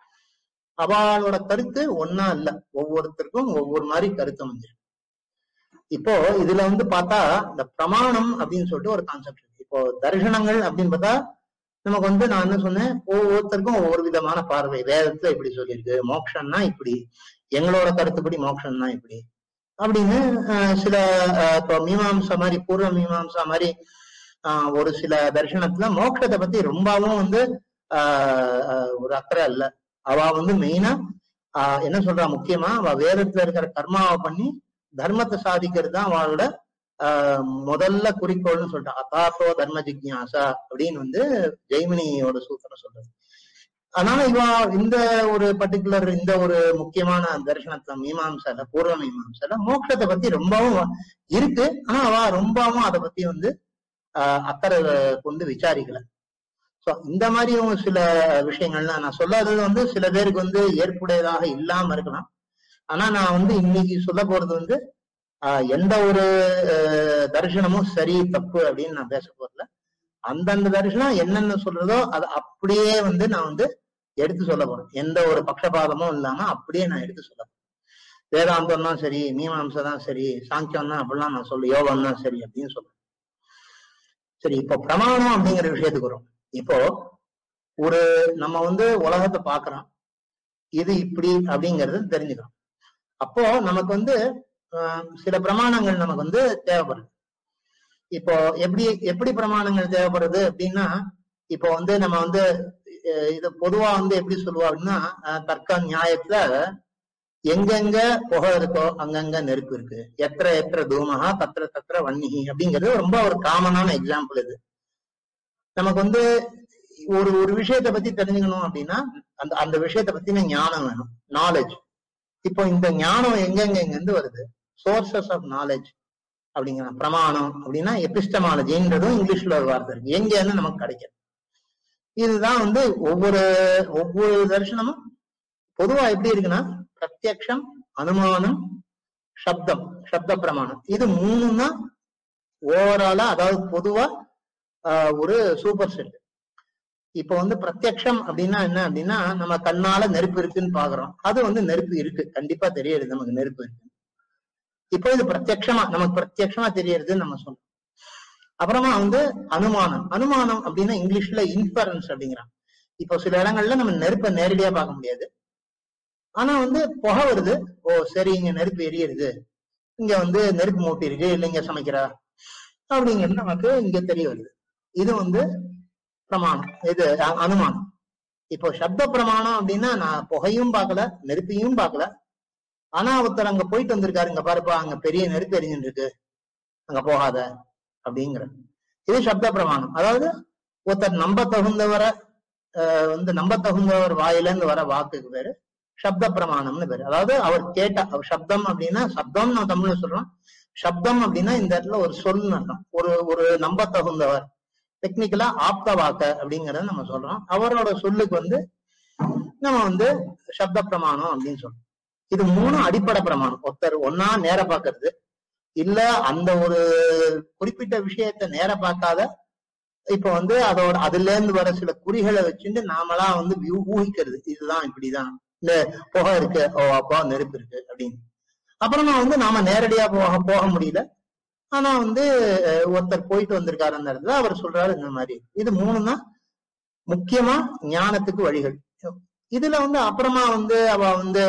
Speaker 4: அவளோட கருத்து ஒன்னா இல்ல, ஒவ்வொருத்தருக்கும் ஒவ்வொரு மாதிரி கருத்து வந்து. இப்போ இதுல வந்து பார்த்தா இந்த பிரமாணம் அப்படின்னு சொல்லிட்டு ஒரு கான்செப்ட் இருக்கு. இப்போ தரிசனங்கள் அப்படின்னு பார்த்தா நமக்கு வந்து நான் என்ன சொன்னேன், ஒவ்வொருத்தருக்கும் ஒவ்வொரு விதமான பார்வை. வேதத்துல இப்படி சொல்லியிருக்கு, மோட்சம்னா இப்படி, எங்களோட கருத்துப்படி மோட்சம்னா இப்படி அப்படின்னு சில இப்போ மீமாம்சா மாதிரி, பூர்வ மீமாம்சா மாதிரி ஆஹ் ஒரு சில தரிசனத்துல மோட்சத்தை பத்தி ரொம்பவும் வந்து ஆஹ் ஒரு அக்கறை இல்ல. அவ வந்து மெயினா ஆஹ் என்ன சொல்றா, முக்கியமா அவ வேதத்துல இருக்கிற கர்மாவை பண்ணி தர்மத்தை சாதிக்கிறது தான் அவளோட ஆஹ் முதல்ல குறிக்கோள்னு சொல்லிட்டா. அதாசோ தர்ம ஜிக்யாசா அப்படின்னு வந்து ஜெய்மினியோட சூத்திரம் சொல்றது. அதனால இவ இந்த ஒரு பர்டிகுலர் இந்த ஒரு முக்கியமான தரிசனத்துல மீமாம்சால, பூர்வ மீமாம்சால மோட்சத்தை பத்தி ரொம்பவும் இருக்கு. ஆனா அவ ரொம்பவும் அதை பத்தி வந்து ஆஹ் அக்கறை கொண்டு விசாரிக்கல. சோ இந்த மாதிரி சில விஷயங்கள்லாம் நான் சொல்லாதது வந்து சில பேருக்கு வந்து ஏற்புடையதாக இல்லாம இருக்கலாம். ஆனா நான் வந்து இன்னைக்கு சொல்ல போறது வந்து ஆஹ் எந்த ஒரு தரிசனமும் சரி தப்பு அப்படின்னு நான் பேச போறதுல, அந்தந்த தரிசனம் என்னென்ன சொல்றதோ அதை அப்படியே வந்து நான் வந்து எடுத்து சொல்ல போறேன். எந்த ஒரு பட்சபாதமும் இல்லாம அப்படியே நான் எடுத்து சொல்ல போறேன். வேதாந்தம் தான் சரி, மீமாம்சை தான் சரி, சாங்கியம் தான் அப்படிலாம் நான் சொல்ல, யோகம் தான் சரி அப்படின்னு சொல்றேன். சரி, இப்போ பிரமாணம் அப்படிங்கிற விஷயத்துக்கு வரும். இப்போ ஒரு நம்ம வந்து உலகத்தை பாக்குறோம், இது இப்படி அப்படிங்கறது தெரிஞ்சுக்கிறோம். அப்போ நமக்கு வந்து ஆஹ் சில பிரமாணங்கள் நமக்கு வந்து தேவைப்படுது. இப்போ எப்படி எப்படி பிரமாணங்கள் தேவைப்படுது அப்படின்னா, இப்போ வந்து நம்ம வந்து இது பொதுவா வந்து எப்படி சொல்லுவோம் அப்படின்னா, தர்க்க நியாயத்துல எங்கெங்க புகை இருக்கோ அங்கங்க நெருப்பு இருக்கு, எத்திர எத்திர தூமகா தத்திர தத்திர வன்னிகி அப்படிங்கிறது ரொம்ப ஒரு காமனான எக்ஸாம்பிள். இது நமக்கு வந்து ஒரு ஒரு விஷயத்தை பத்தி தெரிஞ்சுக்கணும் அப்படின்னா அந்த அந்த விஷயத்தை பத்தின ஞானம் வேணும், நாலேஜ். இப்போ இந்த ஞானம் எங்கெங்க எங்க இருந்து வருது, சோர்சஸ் ஆஃப் நாலேஜ் அப்படிங்கிற பிரமாணம் அப்படின்னா எபிஸ்டமாலஜின்றதும் இங்கிலீஷ்ல ஒரு வார்த்தை இருக்கு, எங்க இருந்து நமக்கு கிடைக்கும். இதுதான் வந்து ஒவ்வொரு ஒவ்வொரு தரிசனமும் பொதுவா எப்படி இருக்குன்னா, பிரத்யக்ஷம், அனுமானம், சப்தம், சப்த பிரமாணம், இது மூணு தான் ஓவராலா, அதாவது பொதுவா ஆஹ் ஒரு சூப்பர் செட். இப்போ வந்து பிரத்யக்ஷம் அப்படின்னா என்ன அப்படின்னா, நம்ம கண்ணால நெருப்பு இருக்குன்னு பாக்குறோம், அது வந்து நெருப்பு இருக்கு, கண்டிப்பா தெரியுது நமக்கு நெருப்பு இருக்கு. இப்போ இது பிரத்யக்ஷமா நமக்கு பிரத்யக்ஷமா தெரியறதுன்னு நம்ம சொல்றோம். அப்புறமா வந்து அனுமானம். அனுமானம் அப்படின்னா இங்கிலீஷ்ல இன்ஃபரன்ஸ் அப்படிங்கிறான். இப்போ சில இடங்கள்ல நம்ம நெருப்பை நேரடியா பார்க்க முடியாது, ஆனா வந்து புகை வருது, ஓ சரி இங்க நெருப்பு எரியுது, இங்க வந்து நெருப்பு மூட்டி இருக்கு, இல்ல இங்க சமைக்கிறா அப்படிங்கிறது நமக்கு இங்க தெரிய வருது. இது வந்து பிரமாணம், இது அனுமானம். இப்போ சப்த பிரமாணம் அப்படின்னா நான் புகையும் பார்க்கல, நெருப்பையும் பார்க்கல, ஆனா ஒருத்தர் அங்க போயிட்டு வந்திருக்காரு, இங்க பாருப்பா அங்க பெரிய நெருப்பு எரிஞ்சுட்டு இருக்கு, அங்க போகாத அப்படிங்கிற, இது சப்த பிரமாணம். அதாவது ஒருத்தர் நம்ப தகுந்தவரை அஹ் வந்து நம்ப தகுந்தவர் வாயில இருந்து வர வாக்குக்கு பேரு சப்த பிரமாணம்னு பேரு. அதாவது அவர் கேட்ட அவர் சப்தம் அப்படின்னா, சப்தம் நம்ம தமிழ்ல சொல்றோம், சப்தம் அப்படின்னா இந்த இடத்துல ஒரு சொல்னு அர்த்தம், ஒரு ஒரு நம்ப தகுந்தவர், டெக்னிக்கலா ஆப்த வாக்க அப்படிங்கறத நம்ம சொல்றோம். அவரோட சொல்லுக்கு வந்து நம்ம வந்து சப்த பிரமாணம் அப்படின்னு சொல்றோம். இது மூணு அடிப்படை பிரமாணம். ஒருத்தர் ஒன்னா நேர பாக்குறது, இல்ல அந்த ஒரு குறிப்பிட்ட விஷயத்த நேர பார்க்காத, இப்ப வந்து அதோட அதுல இருந்து வர சில குறிகளை வச்சுட்டு நாமளா வந்து ஊகிக்கிறது, இதுதான் இப்படிதான், இந்த புகை இருக்கு, ஓ அப்பா நெருப்பு இருக்கு அப்படின்னு. அப்புறமா வந்து நாம நேரடியா போக போக முடியல, ஆனா வந்து ஒருத்தர் போயிட்டு வந்திருக்காரு அந்த இடத்துல, அவர் சொல்றாரு இந்த மாதிரி. இது மூணு தான் முக்கியமா ஞானத்துக்கு வழிகள். இதுல வந்து அப்புறமா வந்து அவ வந்து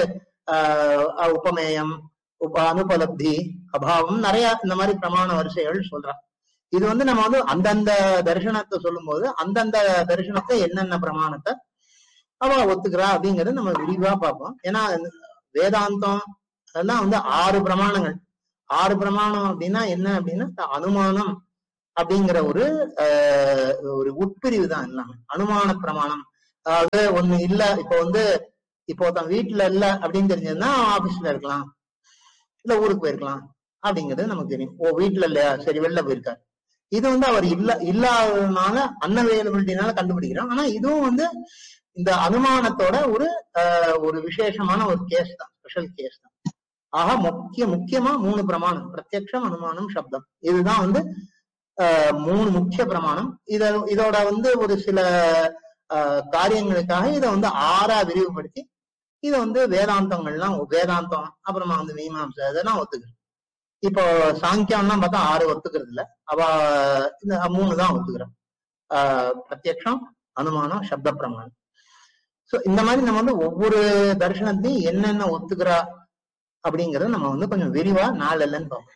Speaker 4: ஆஹ் உபமேயம், உப அனுபலப்தி, அபாவம், நிறைய இந்த மாதிரி பிரமாண வரிசைகள் சொல்றான். இது வந்து நம்ம வந்து அந்தந்த தரிசனத்தை சொல்லும் போது அந்தந்த தரிசனத்தை என்னென்ன பிரமாணத்தை அவ ஒத்துக்கிறா அப்படிங்கறது நம்ம விரிவா பார்ப்போம். ஏன்னா வேதாந்தம் அதெல்லாம் வந்து ஆறு பிரமாணங்கள், ஆறு பிரமாணம் அப்படின்னா என்ன அப்படின்னா அனுமானம் அப்படிங்கிற ஒரு ஆஹ் ஒரு உட்பிரிவு தான் எல்லாமே. அனுமான பிரமாணம், அதாவது ஒண்ணு இல்ல, இப்ப வந்து இப்போ ஒருத்தன் வீட்டுல இல்ல அப்படின்னு தெரிஞ்சதுன்னா ஆபீஸ்ல இருக்கலாம், இல்ல ஊருக்கு போயிருக்கலாம் அப்படிங்கிறது நமக்கு தெரியும். ஓ வீட்டுல இல்லையா, சரி வெளில போயிருக்காரு. இது வந்து அவர் இல்ல இல்லாததுனால அன்அவைலபிலிட்டினால கண்டுபிடிக்கிறோம். ஆனா இதுவும் வந்து இந்த அனுமானத்தோட ஒரு ஆஹ் ஒரு விசேஷமான ஒரு கேஸ் தான், ஸ்பெஷல் கேஸ் தான். ஆக முக்கிய முக்கியமா மூணு பிரமாணம், பிரத்யக்ஷம், அனுமானம், சப்தம், இதுதான் வந்து ஆஹ் மூணு முக்கிய பிரமாணம். இத இதோட வந்து ஒரு சில ஆஹ் காரியங்களுக்காக இதை வந்து ஆறா விரிவுபடுத்தி இதை வந்து வேதாந்தங்கள்லாம், வேதாந்தம் அப்புறமா வந்து மீமாம்சை இதெல்லாம் ஒத்துக்கிறது. இப்போ சாங்கியம்லாம் பார்த்தா ஆறு ஒத்துக்கிறது இல்ல, அவ இந்த மூணு தான் ஒத்துக்கிறோம். ஆஹ் பிரத்யக்ஷம், அனுமானம், சப்த பிரமாணம். சோ இந்த மாதிரி நம்ம வந்து ஒவ்வொரு தர்சனத்தையும் என்னென்ன ஒத்துக்கிறா அப்படிங்கறத நம்ம வந்து கொஞ்சம் விரிவா நாள் இல்லைன்னு பார்ப்போம்.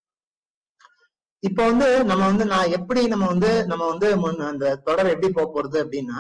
Speaker 4: இப்ப வந்து நம்ம வந்து நான் எப்படி நம்ம வந்து நம்ம வந்து அந்த தொடர் எப்படி போக போறது அப்படின்னா,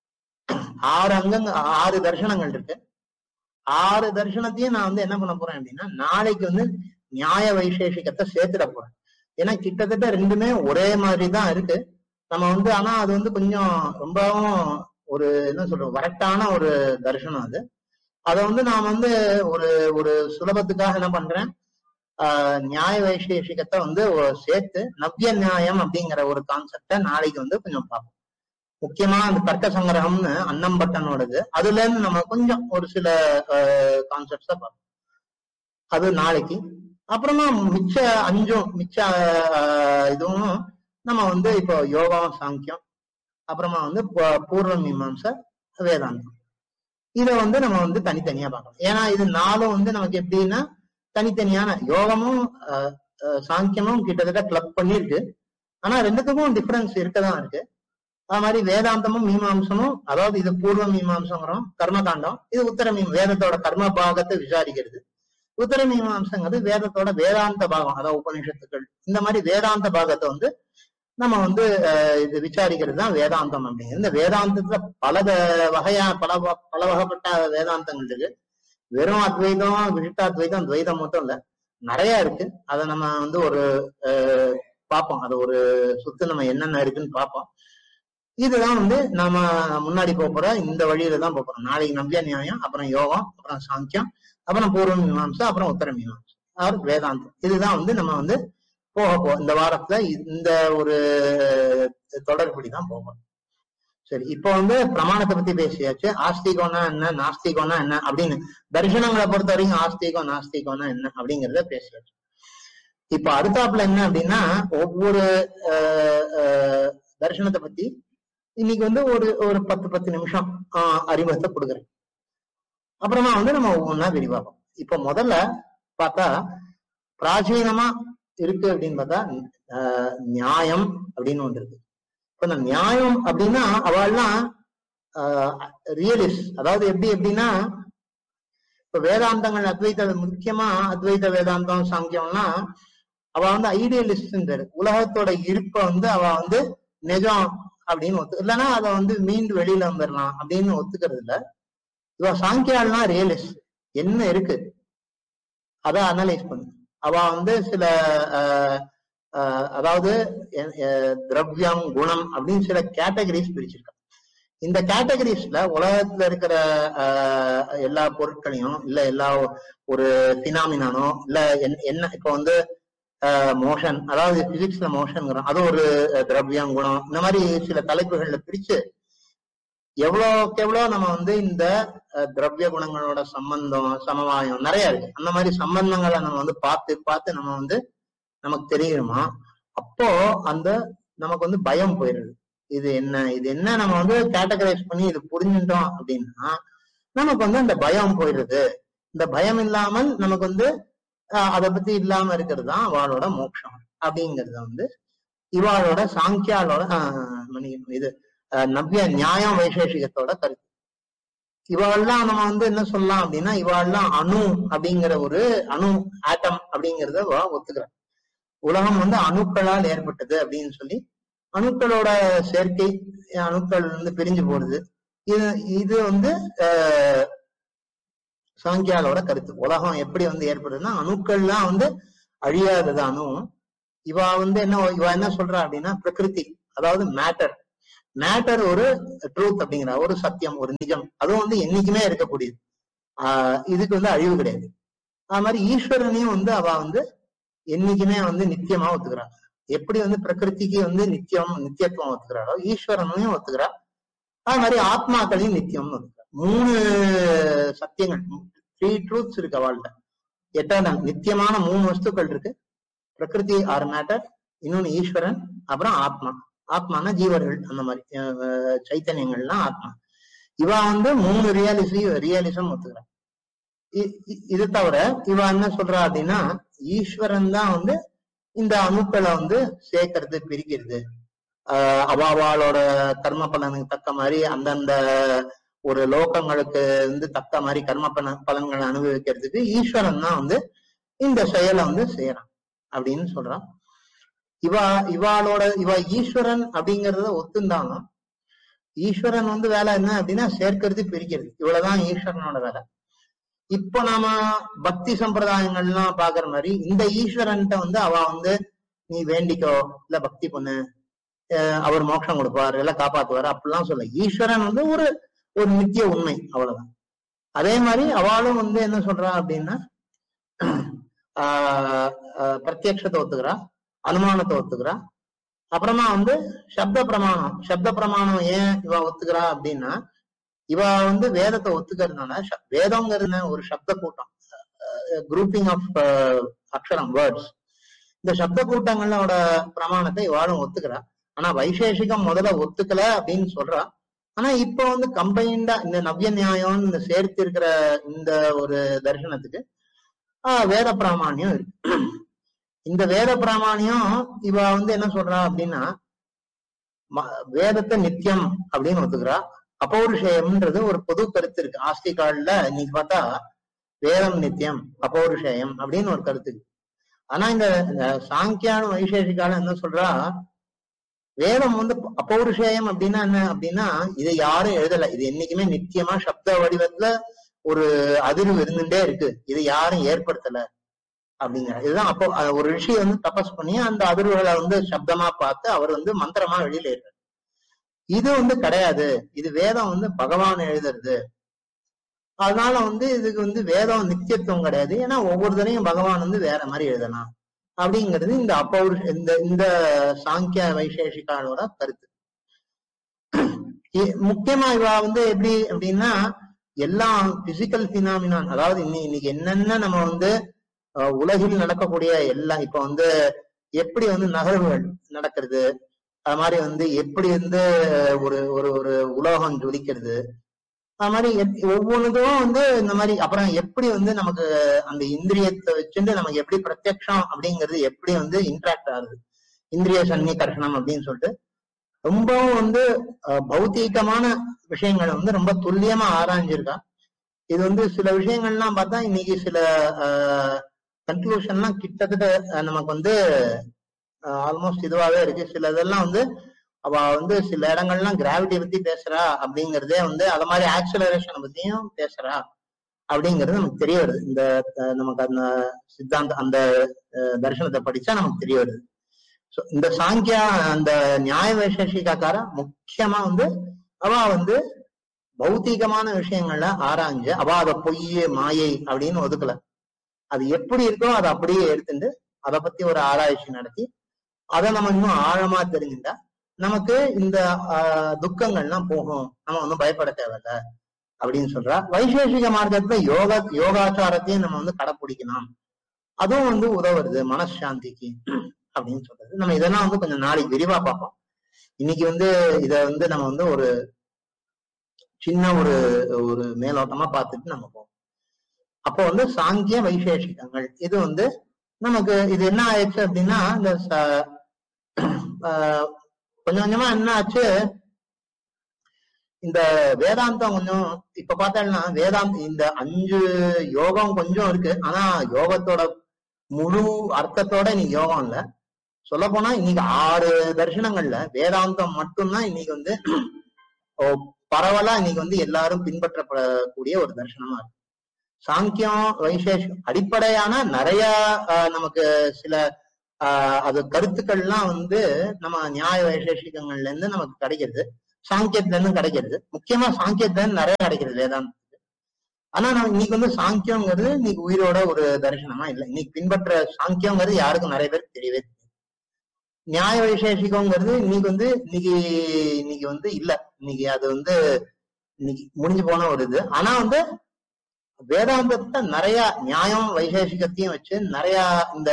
Speaker 4: ஆறு அங்கங்க ஆறு தர்சனங்கள் இருக்கு. ஆறு தர்சனத்தையும் நான் வந்து என்ன பண்ண போறேன் அப்படின்னா, நாளைக்கு வந்து நியாய வைசேஷிகத்தை சேர்த்துட போறேன். ஏன்னா கிட்டத்தட்ட ரெண்டுமே ஒரே மாதிரிதான் இருக்கு. நம்ம வந்து ஆனா அது வந்து கொஞ்சம் ரொம்பவும் ஒரு என்ன சொல்றோம் கரெக்டான ஒரு தர்சனம் அது. அதை வந்து நான் வந்து ஒரு ஒரு சுலபத்துக்காக என்ன பண்றேன், ஆஹ் நியாய வைசேஷிகத்தை வந்து சேர்த்து நவ்ய நியாயம் அப்படிங்கிற ஒரு கான்செப்டை நாளைக்கு வந்து கொஞ்சம் பார்ப்போம். முக்கியமா அந்த தர்க்க சங்கிரகம்னு அன்னம்பட்டனோடது, அதுல இருந்து நம்ம கொஞ்சம் ஒரு சில கான்செப்ட்ஸ பார்ப்போம். அது நாளைக்கு. அப்புறமா மிச்ச அஞ்சும் மிச்ச இதுவும் நம்ம வந்து இப்போ யோகம், சாங்கியம், அப்புறமா வந்து பூர்வ மீமாம்சை, வேதாந்தம், இதை வந்து நம்ம வந்து தனித்தனியா பார்க்கணும். ஏன்னா இது நாளும் வந்து நமக்கு எப்படின்னா தனித்தனியான யோகமும் சாங்கியமும் கிட்டத்தட்ட கிளப் பண்ணிருக்கு. ஆனா ரெண்டுத்துக்கும் டிஃபரன்ஸ் இருக்கதான் இருக்கு. அது மாதிரி வேதாந்தமும் மீமாம்சமும், அதாவது இது பூர்வ மீமாம்சங்கிறோம் கர்மகாண்டம், இது உத்தர மீம் வேதத்தோட கர்ம பாகத்தை விசாரிக்கிறது. உத்தர மீமாம்சங்கிறது வேதத்தோட வேதாந்த பாகம், அதாவது உபநிஷத்துக்கள், இந்த மாதிரி வேதாந்த பாகத்தை வந்து நம்ம வந்து அஹ் இது விசாரிக்கிறது தான் வேதாந்தம் அப்படிங்கிறது. இந்த வேதாந்தத்துல பல வகையா பல பல வகைப்பட்ட வேதாந்தங்கள் இருக்கு. வெறும் அத்வைதம், விசிஷ்டாத்வைதம், துவைதம் மட்டும் இல்ல, நிறைய இருக்கு. அதை நம்ம வந்து ஒரு அஹ் பார்ப்போம். அது ஒரு சுத்து நம்ம என்னென்ன இருக்குன்னு பார்ப்போம். இதுதான் வந்து நாம முன்னாடி போற இந்த வழியில தான் போறோம். நாளைக்கு நவ்ய நியாயம், அப்புறம் யோகம், அப்புறம் சாங்கியம், அப்புறம் பூர்வ மீமாம்சை, அப்புறம் உத்தர மீமாம்சை, அப்புறம் வேதாந்தம். இதுதான் வந்து நம்ம வந்து போக போ இந்த வாரத்துல இந்த ஒரு தொடர்படிதான் போகணும். சரி, இப்போ வந்து பிரமாணத்தை பத்தி பேசியாச்சு. ஆஸ்திகம்னா என்ன, நாஸ்திகம்னா என்ன அப்படின்னு, தரிசனங்களை பொறுத்த வரைக்கும் ஆஸ்திகம் நாஸ்திகம்னா என்ன அப்படிங்கிறத பேசியாச்சு. இப்ப அடுத்தாப்புல என்ன அப்படின்னா, ஒவ்வொரு அஹ் தரிசனத்தை பத்தி இன்னைக்கு வந்து ஒரு ஒரு பத்து பத்து நிமிஷம் ஆஹ் அறிமுகத்தை கொடுக்குறேன். அப்புறமா வந்து நம்ம ஒவ்வொன்றா விரிவாகும். இப்ப முதல்ல பார்த்தா பிராச்சீனமா இருக்கு அப்படின்னு பார்த்தா ஆஹ் நியாயம் அப்படின்னு ஒன்று இருக்கு. இப்ப இந்த நியாயம் அப்படின்னா அவள்லாம் ஆஹ் ரியலிஸ்ட். அதாவது எப்படி எப்படின்னா, இப்ப வேதாந்தங்கள் அத்வைத, முக்கியமா அத்வைத வேதாந்தம், சாங்கியம்னா அவ வந்து ஐடியலிஸ்ட் பேரு. உலகத்தோட இருப்பை வந்து அவ வந்து நிஜம் அப்படின்னு ஒத்து, இல்லைன்னா அதை வந்து மீண்டு வெளியில வந்துடலாம் அப்படின்னு ஒத்துக்கிறது இல்ல. இவ சாங்கியாள்னா ரியலிஸ்ட், என்ன இருக்கு அதை அனலைஸ் பண்ணு. அவ வந்து சில அஹ் அதாவது திரவியம், குணம் அப்படின்னு சில கேட்டகரிஸ் பிரிச்சிருக்கா. இந்த கேட்டகரிஸ்ல உலகத்துல இருக்கிற அஹ் எல்லா பொருட்களையும், இல்ல எல்லா ஒரு பினாமினானோ, இல்ல என்ன இப்ப வந்து மோஷன், அதாவது பிசிக்ஸ்ல மோஷன்ங்கிறோம், அது ஒரு திரவியம், குணம், இந்த மாதிரி சில தலைப்புகள்ல பிரிச்சு எவ்வளோக்கு எவ்வளோ நம்ம வந்து இந்த திரவிய குணங்களோட சம்பந்தம், சமவாயம் நிறைய இருக்கு. அந்த மாதிரி சம்பந்தங்களை நம்ம வந்து பார்த்து பார்த்து நம்ம வந்து நமக்கு தெரியுமா, அப்போ அந்த நமக்கு வந்து பயம் போயிடுது. இது என்ன இது என்ன நம்ம வந்து கேட்டகரைஸ் பண்ணி இது புரிஞ்சுட்டோம் அப்படின்னா நமக்கு வந்து அந்த பயம் போயிடுது. இந்த பயம் இல்லாமல் நமக்கு வந்து ஆஹ் அதை பத்தி இல்லாம இருக்கிறது தான் அவளோட மோட்சம் அப்படிங்கறத வந்து இவாளோட சாங்கியாலோட ஆஹ் இது நவ்ய நியாயம் வைசேஷிகத்தோட கருத்து. இவாள்லாம் நம்ம வந்து என்ன சொல்லலாம் அப்படின்னா, இவாள்லாம் அணு அப்படிங்கிற ஒரு அணு ஆட்டம் அப்படிங்கிறத ஒத்துக்கிறார். உலகம் வந்து அணுக்களால் ஏற்பட்டது அப்படின்னு சொல்லி, அணுக்களோட சேர்க்கை, அணுக்கள் வந்து பிரிஞ்சு போறது, இது இது வந்து அஹ் சாங்கியாலோட கருத்து. உலகம் எப்படி வந்து ஏற்படுதுன்னா, அணுக்கள்லாம் வந்து அழியாததானும், இவ வந்து என்ன இவ என்ன சொல்றா அப்படின்னா பிரகிருதி, அதாவது மேட்டர் மேட்டர் ஒரு ட்ரூத் அப்படிங்கிற ஒரு சத்தியம், ஒரு நிஜம், அதுவும் வந்து என்னைக்குமே இருக்கக்கூடியது. ஆஹ் இதுக்கு வந்து அழிவு கிடையாது. அது மாதிரி ஈஸ்வரனையும் வந்து அவ வந்து என்னைக்குமே வந்து நித்தியமா ஒத்துக்கிறாங்க. எப்படி வந்து பிரகிருதிக்கு வந்து நித்தியம் நித்தியத்துவம் ஒத்துக்கிறாரோ ஈஸ்வரனையும் ஒத்துக்கிறா. அது மாதிரி ஆத்மாக்களையும் நித்தியம்னு ஒத்துக்கிறா. மூணு சத்தியங்கள், த்ரீ ட்ரூத்ஸ் இருக்கு அவள்கிட்ட. எட்டர்னல் நித்தியமான மூணு வஸ்துக்கள் இருக்கு. பிரகிருதி ஆர் மேட்டர், இன்னொன்னு ஈஸ்வரன், அப்புறம் ஆத்மா. ஆத்மானா ஜீவர்கள், அந்த மாதிரி சைத்தன்யங்கள்லாம் ஆத்மா. இவ வந்து மூணு ரியாலிசி ரியாலிசம் ஒத்துக்கிறான். இது தவிர இவ என்ன சொல்றா அப்படின்னா ஈஸ்வரன் தான் வந்து இந்த அணுக்களை வந்து சேர்க்கறது, பிரிக்கிறது. ஆஹ் அவாவாளோட கர்ம பலனுக்கு தக்க மாதிரி அந்தந்த ஒரு லோகங்களுக்கு வந்து தக்க மாதிரி கர்ம பல பலன்களை அனுபவிக்கிறதுக்கு ஈஸ்வரன் தான் வந்து இந்த செயலை வந்து செய்யறான் அப்படின்னு சொல்றான். இவ இவாளோட இவ ஈஸ்வரன் அப்படிங்கறத ஒத்துந்தாலும் ஈஸ்வரன் வந்து வேலை என்ன அப்படின்னா சேர்க்கிறது, பிரிக்கிறது. இவ்வளவுதான் ஈஸ்வரனோட வேலை. இப்போ நாம பக்தி சம்பிரதாயங்கள்லாம் பாக்குற மாதிரி இந்த ஈஸ்வரன்ட்ட வந்து அவ வந்து நீ வேண்டிக்கோ, இல்ல பக்தி பண்ணு, அவர் மோட்சம் கொடுப்பார், இல்ல காப்பாத்துவார் அப்படிலாம் சொல்ல. ஈஸ்வரன் வந்து ஒரு ஒரு நித்திய உண்மை, அவ்வளவுதான். அதே மாதிரி அவளும் வந்து என்ன சொல்றா அப்படின்னா ஆஹ் பிரத்யக்ஷத்தை ஒத்துக்கிறா, அனுமானத்தை ஒத்துக்கிறா. அப்புறமா வந்து சப்த பிரமாணம் சப்த பிரமாணம் ஏன் இவ ஒத்துக்கிறா அப்படின்னா இவ வந்து வேதத்தை ஒத்துக்கிறதுனால, வேதம்ங்கிறது ஒரு சப்த கூட்டம், குரூப்பிங் ஆஃப் அக்ஷரம், வேர்ட்ஸ். இந்த சப்த கூட்டங்களோட பிரமாணத்தை இவாளும் ஒத்துக்கிறா. ஆனா வைசேஷிகம் முதல்ல ஒத்துக்கல அப்படின்னு சொல்றா. ஆனா இப்ப வந்து கம்பைண்டா இந்த நவ்ய நியாயம் இந்த சேர்த்து இருக்கிற இந்த ஒரு தரிசனத்துக்கு ஆஹ் வேத பிராமாணியம் இருக்கு. இந்த வேத பிராமாணியம் இவ வந்து என்ன சொல்றா அப்படின்னா வேதத்தை நித்தியம் அப்படின்னு ஒத்துக்கிறா. அபௌருஷேயம்ன்றது ஒரு பொது கருத்து இருக்கு ஆஸ்திகால்ல. இன்னைக்கு பார்த்தா வேதம் நித்தியம், அபௌருஷேயம் அப்படின்னு ஒரு கருத்து இருக்கு. ஆனா இந்த சாங்கியானும் வைசேஷிகாலும் என்ன சொல்றா, வேதம் வந்து அபௌருஷேயம் அப்படின்னா என்ன அப்படின்னா இதை யாரும் எழுதல, இது என்னைக்குமே நித்தியமா சப்த வடிவத்துல ஒரு அதிர்வு இருந்துட்டே இருக்கு, இது யாரும் ஏற்படுத்தல அப்படிங்கிற. இதுதான் அப்போ ஒரு ரிஷி வந்து தபஸ் பண்ணி அந்த அதிர்வுகளை வந்து சப்தமா பார்த்து அவர் வந்து மந்திரமா வெளியில ஏறாரு. இது வந்து கிடையாது, இது வேதம் வந்து பகவான் எழுதுறது. அதனால வந்து இதுக்கு வந்து வேதம் நித்தியத்துவம் கிடையாது, ஏன்னா ஒவ்வொருத்தரையும் பகவான் வந்து வேற மாதிரி எழுதலாம் அப்படிங்கிறது இந்த அப்பௌருஷ இந்த இந்த சாங்கிய வைசேஷிகாலோட கருத்து. முக்கியமா இவ வந்து எப்படி அப்படின்னா எல்லா பிசிக்கல் பினாமினான், அதாவது இன்னைக்கு என்னென்ன நம்ம வந்து உலகில் நடக்கக்கூடிய எல்லாம், இப்ப வந்து எப்படி வந்து நகர்வுகள் நடக்கிறது, அது மாதிரி வந்து எப்படி வந்து ஒரு ஒரு ஒரு உலோகம் ஜொலிக்கிறது, அது மாதிரி ஒவ்வொன்றுக்கும் வந்து இந்த மாதிரி. அப்புறம் எப்படி வந்து நமக்கு அந்த இந்திரியத்தை வச்சுட்டு நமக்கு எப்படி பிரத்யக்ஷம் அப்படிங்கிறது எப்படி வந்து இன்ட்ராக்ட் ஆகுது, இந்திரிய சன்னிகர்ஷனம் அப்படின்னு சொல்லிட்டு ரொம்பவும் வந்து பௌத்தீகமான விஷயங்களை வந்து ரொம்ப துல்லியமா ஆராய்ஞ்சிருக்கா. இது வந்து சில விஷயங்கள்லாம் பார்த்தா இன்னைக்கு சில ஆஹ் கன்க்ளூஷன்லாம் கிட்டத்தட்ட நமக்கு வந்து ஆல்மோஸ்ட் இதுவாகவே இருக்கு. சில இதெல்லாம் வந்து அவ வந்து சில இடங்கள்லாம் கிராவிட்டியை பத்தி பேசுறா அப்படிங்கிறதே வந்து அது மாதிரி ஆக்சலரேஷனை பத்தியும் பேசுறா அப்படிங்கிறது நமக்கு தெரிய வருது. இந்த நமக்கு அந்த சித்தாந்த அந்த தர்சனத்தை படிச்சா நமக்கு தெரிய வருது. ஸோ இந்த சாங்கியா அந்த நியாய வைசேஷிகாக்கார முக்கியமா வந்து அவ வந்து பௌத்திகமான விஷயங்கள்ல ஆராய்ஞ்சு அவ அதை பொய் மாயை அப்படின்னு ஒதுக்கல. அது எப்படி இருக்கோ அதை அப்படியே எடுத்துட்டு அதை பத்தி ஒரு ஆராய்ச்சி நடத்தி அதை நம்ம இன்னும் ஆழமா தெரிஞ்சுட்டா நமக்கு இந்த ஆஹ் துக்கங்கள்லாம் போகும், நம்ம ஒன்றும் பயப்பட தேவையில்ல அப்படின்னு சொல்றா. வைசேஷிக மார்க்கத்துல யோகா யோகாச்சாரத்தையும் நம்ம வந்து கடைப்பிடிக்கணும், அதுவும் வந்து உதவுறது மனசாந்திக்கு அப்படின்னு சொல்றது. நம்ம இதெல்லாம் வந்து கொஞ்சம் நாளைக்கு விரிவா பார்ப்போம். இன்னைக்கு வந்து இத வந்து நம்ம வந்து ஒரு சின்ன ஒரு ஒரு மேலோட்டமா பார்த்துட்டு நம்ம போவோம். அப்போ வந்து சாங்கிய வைசேஷிகங்கள் இது வந்து நமக்கு இது என்ன ஆயிடுச்சு அப்படின்னா இந்த கொஞ்சம் கொஞ்சமா என்ன ஆச்சு, இந்த வேதாந்தம் கொஞ்சம் இப்ப பார்த்தோம்னா வேதாந்தம் இந்த அஞ்சு யோகம் கொஞ்சம் இருக்கு, ஆனா யோகத்தோட முழு அர்த்தத்தோட இன்னைக்கு யோகம் இல்ல. சொல்ல போனா இன்னைக்கு ஆறு தரிசனங்கள்ல வேதாந்தம் மட்டும்தான் இன்னைக்கு வந்து பரவலா இன்னைக்கு வந்து எல்லாரும் பின்பற்றப்படக்கூடிய ஒரு தரிசனமா இருக்கு. சாங்கியம் வைசேஷம் அடிப்படையான நிறைய ஆஹ் நமக்கு சில ஆஹ் அது கருத்துக்கள்லாம் வந்து நம்ம நியாய வைசேஷிகங்கள்ல இருந்து நமக்கு கிடைக்கிறது, சாங்கியத்துல இருந்து கிடைக்கிறது. முக்கியமா சாங்கியத்துல இருந்து நிறைய கிடைக்கிறது வேதாந்தத்துக்கு. ஆனா நம்ம இன்னைக்கு வந்து சாங்கியங்கிறது இன்னைக்கு உயிரோட ஒரு தரிசனமா இல்லை. இன்னைக்கு பின்பற்ற சாங்கியங்கிறது யாருக்கும் நிறைய பேருக்கு தெரியவே தெரியாது. நியாய வைசேஷிகங்கிறது இன்னைக்கு வந்து இன்னைக்கு இன்னைக்கு வந்து இல்ல, இன்னைக்கு அது வந்து இன்னைக்கு முடிஞ்சு போன ஒரு இது. ஆனா வந்து வேதாந்தத்தை நிறைய நியாயம் வைசேஷிகத்தையும் வச்சு நிறைய இந்த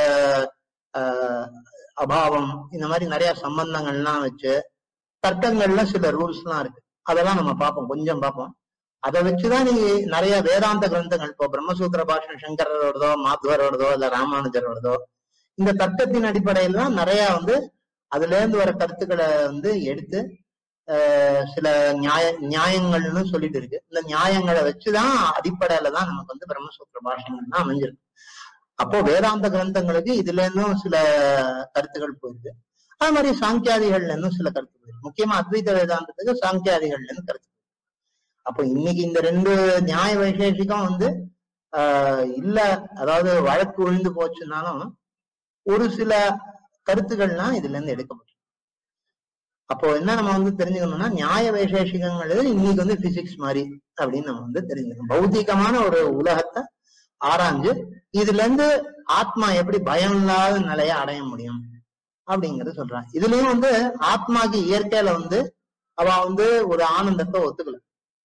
Speaker 4: ஆஹ் அபாவம் இந்த மாதிரி நிறைய சம்பந்தங்கள்லாம் வச்சு தர்க்கங்கள்ல சில ரூல்ஸ் எல்லாம் இருக்கு. அதெல்லாம் நம்ம பார்ப்போம், கொஞ்சம் பார்ப்போம். அதை வச்சுதான் நீங்க நிறைய வேதாந்த கிரந்தங்கள், இப்போ பிரம்மசூத்திர பாஷ்யம் சங்கரோடதோ மாத்வரோடதோ இல்ல ராமானுஜரோடதோ இந்த தர்க்கத்தின் அடிப்படையில தான் நிறைய வந்து அதுல இருந்து வர கருத்துக்களை வந்து எடுத்து ஆஹ் சில நியாய நியாயங்கள்னு சொல்லிட்டு இருக்கு. இந்த நியாயங்களை வச்சுதான் அடிப்படையில தான் நமக்கு வந்து பிரம்மசூத்திர பாஷ்யங்கள் தான் அமைஞ்சிருக்கு. அப்போ வேதாந்த கிரந்தங்களுக்கு இதுல இருந்தும் சில கருத்துக்கள் போயிருக்கு. அது மாதிரி சாங்கியாதிகள்ல இருந்தும் சில கருத்து போயிருக்கு. முக்கியமா அத்வைத வேதாந்தத்துக்கு சாங்கியாதிகள்ல இருந்து கருத்து. அப்போ இன்னைக்கு இந்த ரெண்டு நியாய வைசேஷிகம் வந்து ஆஹ் இல்ல, அதாவது வழக்கு விழுந்து போச்சுன்னாலும் ஒரு சில கருத்துக்கள்லாம் இதுல இருந்து எடுக்கப்படும். அப்போ என்ன நம்ம வந்து தெரிஞ்சுக்கணும்னா நியாய வைசேஷிகங்கள் இன்னைக்கு வந்து பிசிக்ஸ் மாதிரி அப்படின்னு நம்ம வந்து தெரிஞ்சுக்கணும். பௌத்திகமான ஒரு உலகத்தை ஆராய்ஞ்சு இதுல இருந்து ஆத்மா எப்படி பயம் இல்லாத நிலைய அடைய முடியும் அப்படிங்கறது சொல்றாங்க. இதுலயும் வந்து ஆத்மாக்கு இயற்கையில வந்து அவ வந்து ஒரு ஆனந்தத்தை ஒத்துக்கல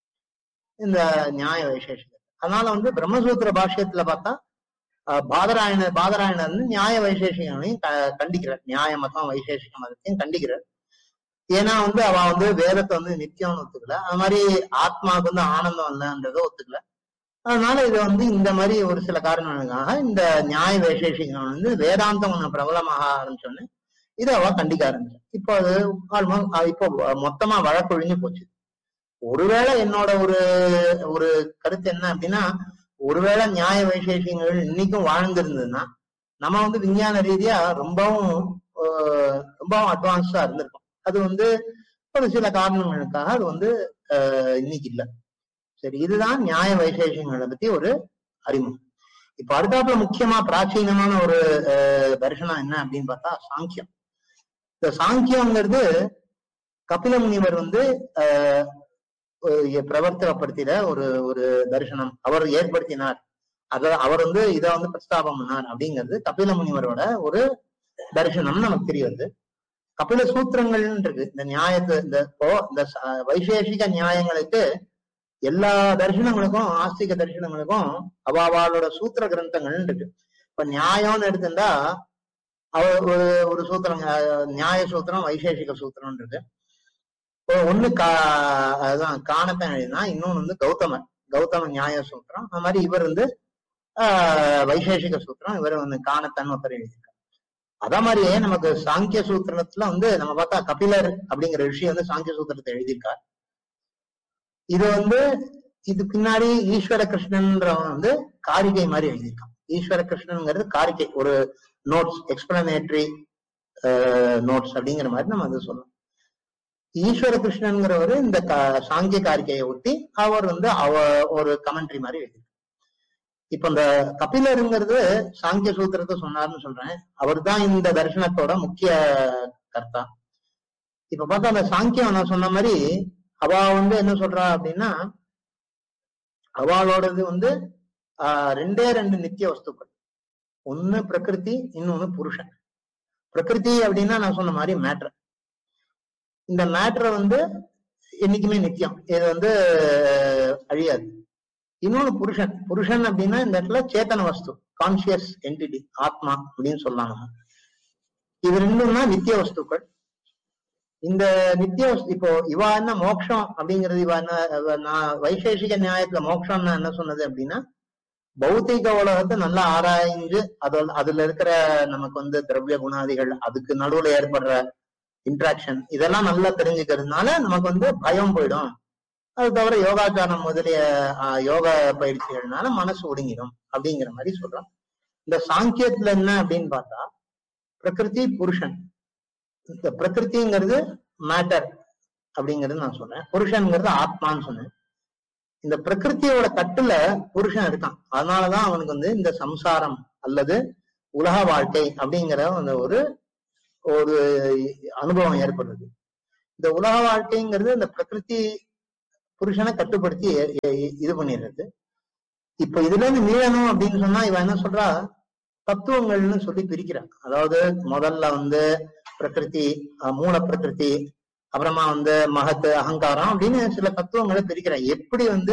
Speaker 4: இந்த நியாய வைசேஷிகம். அதனால வந்து பிரம்மசூத்திர பாஷ்யத்துல பார்த்தா பாதராயணர் பாதராயணர் வந்து நியாய வைசேஷிகங்களையும் கண்டிக்கிறார், நியாய மதம் வைசேஷிக மதத்தையும் கண்டிக்கிறார். ஏன்னா வந்து அவ வந்து வேதத்தை வந்து நித்தியம்னு ஒத்துக்கல, அது மாதிரி ஆத்மாவுக்கு வந்து ஆனந்தம் இல்லைன்றதை ஒத்துக்கல. அதனால இது வந்து இந்த மாதிரி ஒரு சில காரணங்களுக்காக இந்த நியாய வைசேஷிகம் வந்து வேதாந்தம் ஒண்ணு பிரபலமாக ஆரம்பிச்சோன்னு இதை அவ கண்டிக்க ஆரம்பிச்சான். இப்போ அது ஆல்மோஸ்ட் இப்போ மொத்தமா வழக்கொழிஞ்சு போச்சு. ஒருவேளை என்னோட ஒரு ஒரு கருத்து என்ன அப்படின்னா, ஒருவேளை நியாய வைசேஷியங்கள் இன்னைக்கும் வாழ்ந்திருந்ததுன்னா நம்ம வந்து விஞ்ஞான ரீதியா ரொம்பவும் ரொம்பவும் அட்வான்ஸ்டா இருந்திருக்கும். அது வந்து ஒரு சில காரணங்களுக்காக அது வந்து அஹ் இன்னைக்கு இல்லை. சரி, இதுதான் நியாய வைசேஷங்களை பத்தி ஒரு அறிமுகம். இப்ப அடுத்தாப்புல முக்கியமா பிராச்சீனமான ஒரு அஹ் தரிசனம் என்ன அப்படின்னு பார்த்தா சாங்கியம். இந்த சாங்கியம்ங்கிறது கபில முனிவர் வந்து அஹ் பிரவர்த்தகப்படுத்தின ஒரு ஒரு தரிசனம், அவர் ஏற்படுத்தினார். அத அவர் வந்து இதை வந்து பிரஸ்தாபம் பண்ணார் அப்படிங்கிறது கபில முனிவரோட ஒரு தரிசனம் நமக்கு தெரிய வருது. கபில சூத்திரங்கள் இருக்கு இந்த நியாயத்து இந்த இப்போ இந்த வைசேஷிக நியாயங்களுக்கு எல்லா தரிசனங்களுக்கும் ஆஸ்திக தரிசனங்களுக்கும் அவாவாளோட சூத்திர கிரந்தங்கள் இருக்கு. இப்ப நியாயம்னு எடுத்துட்டா அவ ஒரு ஒரு சூத்திரம் நியாய சூத்திரம் வைசேஷிக சூத்திரம் இருக்கு. ஒண்ணு கா அதுதான் காணத்தான் எழுதினா, இன்னொன்னு வந்து கௌதமர் கௌதம நியாய சூத்திரம். அது மாதிரி இவர் வந்து ஆஹ் வைசேஷிக சூத்திரம், இவர் வந்து காணத்தான் ஒருத்தர் எழுதியிருக்காரு. அதே மாதிரியே நமக்கு சாங்கிய சூத்திரத்துல வந்து நம்ம பார்த்தா கபிலர் அப்படிங்கிற விஷயம் வந்து சாங்கிய சூத்திரத்தை எழுதியிருக்கார். இது வந்து இது பின்னாடி ஈஸ்வர கிருஷ்ணன்றவன் வந்து காரிகை மாதிரி எழுதியிருக்கான். ஈஸ்வர கிருஷ்ணன்ங்கிறது காரிகை, ஒரு நோட்ஸ், எக்ஸ்பிளனேட்டரி நோட்ஸ் அப்படிங்கிற மாதிரி நம்ம வந்து சொல்லலாம். ஈஸ்வர கிருஷ்ணன்கிறவரு இந்த சாங்கிய காரிகையை ஒட்டி அவர் வந்து அவ ஒரு கமெண்ட்ரி மாதிரி எழுதியிருக்கார். இப்ப இந்த கபிலருங்கிறது சாங்கிய சூத்திரத்தை சொன்னார்னு சொல்றேன், அவர் தான் இந்த தரிசனத்தோட முக்கிய கர்த்தா. இப்ப பார்த்தா அந்த சாங்கியம் நான் சொன்ன மாதிரி அவ வந்து என்ன சொல்றா அப்படின்னா, அவளோடது வந்து ஆஹ் ரெண்டே ரெண்டு நித்திய வஸ்துக்கள், ஒண்ணு பிரகிருதி, இன்னொன்னு புருஷன். பிரகிருதி அப்படின்னா நான் சொன்ன மாதிரி மேட்ரு. இந்த மேட்ரை வந்து என்னைக்குமே நித்தியம், இது வந்து அழியாது. இன்னொன்னு புருஷன். புருஷன் அப்படின்னா இந்த இடத்துல சேத்தன வஸ்து, கான்சியஸ் என்டிட்டி, ஆத்மா அப்படின்னு சொல்லலாம் நம்ம. இது ரெண்டும்னா நித்திய வஸ்துக்கள். இந்த நித்திய வஸ்து இப்போ இவா என்ன மோட்சம் அப்படிங்கிறது, இவா என்ன நான் வைசேஷிக நியாயத்துல மோட்சம்னா என்ன சொன்னது அப்படின்னா, பௌத்திக உலகத்தை நல்லா ஆராய்ஞ்சு அதோட அதுல இருக்கிற நமக்கு வந்து திரவிய குணாதிகள், அதுக்கு நடுவுல ஏற்படுற இன்ட்ராக்ஷன், இதெல்லாம் நல்லா தெரிஞ்சுக்கிறதுனால நமக்கு வந்து பயம் போயிடும். அது தவிர யோகாச்சாரம் முதலிய யோக பயிற்சிகள்னால மனசு ஒடுங்கிடும் அப்படிங்கிற மாதிரி சொல்றான். இந்த சாங்கியத்துல என்ன அப்படின்னு பார்த்தா, பிரகிருதி புருஷன். இந்த பிரகிருதிங்கிறது மேட்டர் அப்படிங்கிறது நான் சொன்னேன், புருஷன்ங்கிறது ஆத்மான்னு சொன்னேன். இந்த பிரகிருத்தியோட கட்டுல புருஷன் இருக்கான். அதனாலதான் அவனுக்கு வந்து இந்த சம்சாரம் அல்லது உலக வாழ்க்கை அப்படிங்கிற அந்த ஒரு ஒரு அனுபவம் ஏற்படுறது. இந்த உலக வாழ்க்கைங்கிறது இந்த பிரகிருதி புருஷனை கட்டுப்படுத்தி இது பண்ணிடுறது. இப்ப இதுல இருந்து மீளணும் அப்படின்னு சொன்னா இவன் என்ன சொல்றா, தத்துவங்கள்னு சொல்லி பிரிக்கிறான். அதாவது முதல்ல வந்து பிரகிருதி, மூல பிரகிருதி, அப்புறமா வந்து மகத்து, அகங்காரம் அப்படின்னு சில தத்துவங்களை பிரிக்கிறான். எப்படி வந்து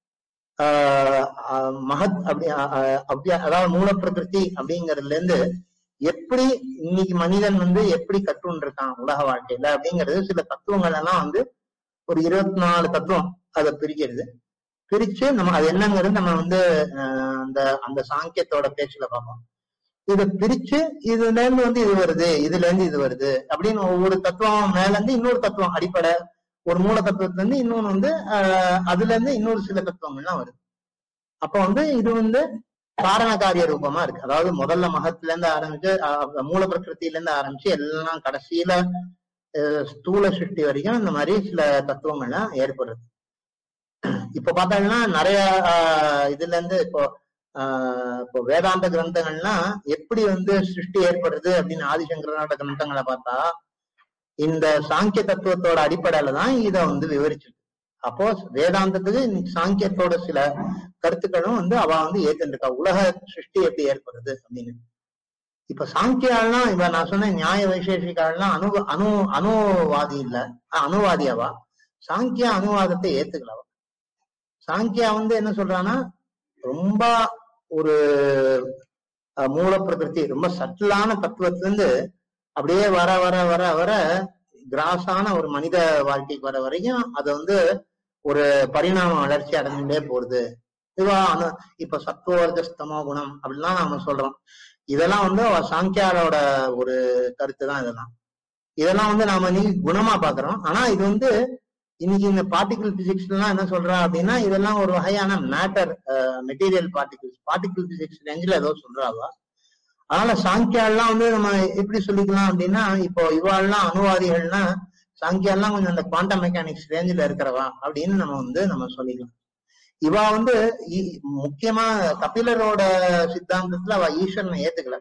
Speaker 4: ஆஹ் மகத் அப்படி அப்படி அதாவது மூல பிரகிருதி அப்படிங்கறதுல இருந்து எப்படி இன்னைக்கு மனிதன் வந்து எப்படி கட்டுன்னு இருக்கான் உலக வாழ்க்கையில அப்படிங்கிறது சில தத்துவங்கள் எல்லாம் வந்து ஒரு இருபத்தி நாலு தத்துவம் அதை பிரிக்கிறது. பிரிச்சு நம்ம அது என்னங்கிறது நம்ம வந்து அஹ் அந்த அந்த சாங்கியத்தோட பேச்சுல பார்ப்போம். இதை பிரிச்சு இதுல இருந்து வந்து இது வருது, இதுல இருந்து இது வருது அப்படின்னு ஒவ்வொரு தத்துவம் மேல இருந்து இன்னொரு தத்துவம் அடிப்படை, ஒரு மூல தத்துவத்துல இருந்து இன்னொன்னு வந்து ஆஹ் அதுல இருந்து இன்னொரு சில தத்துவங்கள்லாம் வருது. அப்ப வந்து இது வந்து காரண காரிய ரூபமா இருக்கு. அதாவது முதல்ல மகத்துல இருந்து ஆரம்பிச்சு மூல பிரகிருத்தில இருந்து ஆரம்பிச்சு எல்லாம் கடைசியில ஸ்தூல சிருஷ்டி வரைக்கும் இந்த மாதிரி சில தத்துவங்கள்லாம் ஏற்படுறது. இப்ப பார்த்தாங்கன்னா நிறைய ஆஹ் இதுல இருந்து இப்போ ஆஹ் இப்போ வேதாந்த கிரந்தங்கள்லாம் எப்படி வந்து சிருஷ்டி ஏற்படுறது அப்படின்னு ஆதிசங்கரனோட கிரந்தங்களை பார்த்தா இந்த சாங்கிய தத்துவத்தோட அடிப்படையில தான் இதை வந்து விவரிச்சிருக்கு. அப்போ வேதாந்தத்துக்கு சாங்கியத்தோட சில கருத்துக்களும் வந்து அவ வந்து ஏத்துருக்கா, உலக சிருஷ்டி எப்படி ஏற்படுறது அப்படின்னு. இப்ப சாங்கியாலாம் இப்ப நான் சொன்ன நியாய வைசேஷிகாலாம் அணு அணு அணுவாதி இல்ல, அணுவாதியாவா. சாங்கியா அணுவாதத்தை ஏத்துக்கலவா. சாங்கியா வந்து என்ன சொல்றான்னா ரொம்ப ஒரு மூல பிரகிருதி ரொம்ப சட்டிலான தத்துவத்திலிருந்து அப்படியே வர வர வர வர கிராஸான ஒரு மனித வாழ்க்கைக்கு வர வரைக்கும் அது வந்து ஒரு பரிணாம வளர்ச்சி அடைஞ்சுட்டே போறது. இதுவா இப்ப சத்துவர்கஸ்தமோ குணம் அப்படிலாம் நாம சொல்றோம். இதெல்லாம் வந்து சாங்கியாரோட ஒரு கருத்து தான். இதெல்லாம் இதெல்லாம் வந்து நாம இன்னைக்கு குணமா பாக்குறோம். ஆனா இது வந்து இன்னைக்கு இந்த பார்ட்டிகிள் பிசிக்ஸ் எல்லாம் என்ன சொல்றா அப்படின்னா இதெல்லாம் ஒரு வகையான matter, material particles, particle physics ரேஞ்சில் ஏதோ சொல்றாவா. அதனால சாங்கியாலாம் வந்து நம்ம எப்படி சொல்லிக்கலாம் அப்படின்னா இப்போ இவாள்லாம் அணுவாதிகள்னா சாங்கியாலாம் கொஞ்சம் அந்த குவாண்டம் மெக்கானிக்ஸ் ரேஞ்சில் இருக்கிறவா அப்படின்னு நம்ம வந்து நம்ம சொல்லிக்கலாம். இவா வந்து முக்கியமா கபிலரோட சித்தாந்தத்துல அவ ஈஸ்வரனை ஏத்துக்கல.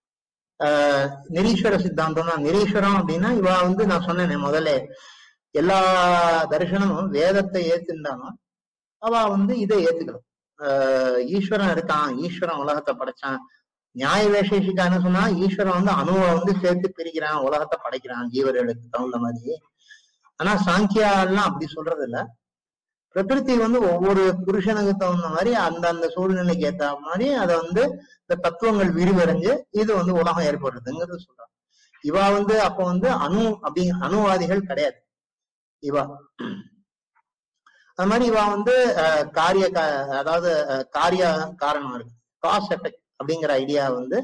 Speaker 4: ஆஹ் நிரீஸ்வர சித்தாந்தம் தான். நிரீஸ்வரம் அப்படின்னா இவா வந்து நான் சொன்னேன் முதல்ல எல்லா தரிசனமும் வேதத்தை ஏத்துட்டாலும் அவ வந்து இதை ஏத்துக்கணும். ஆஹ் ஈஸ்வரன் இருக்கான், ஈஸ்வரன் உலகத்தை படைச்சான். நியாய வேஷேஷிக்கான்னு சொன்னா ஈஸ்வரன் வந்து அணுவை வந்து சேர்த்து பிரிக்கிறான், உலகத்தை படைக்கிறான் ஜீவர்களுக்கு தகுந்த மாதிரி. ஆனா சாங்கியா எல்லாம் அப்படி சொல்றது இல்ல. பிரகிருதி வந்து ஒவ்வொரு புருஷனுக்கு தகுந்த மாதிரி அந்த அந்த சூழ்நிலைக்கு ஏற்ற மாதிரி அதை வந்து இந்த தத்துவங்கள் விரிவடைஞ்சு இது வந்து உலகம் ஏற்படுறதுங்கிறது சொல்றான். இவா வந்து அப்ப வந்து அணு அப்படி அணுவாதிகள் கிடையாது இவா. அது மாதிரி இவா வந்து அஹ் காரிய அதாவது காரிய காரணம் இருக்கு, காஸ் எஃபெக்ட் அப்படிங்கிற ஐடியா வந்து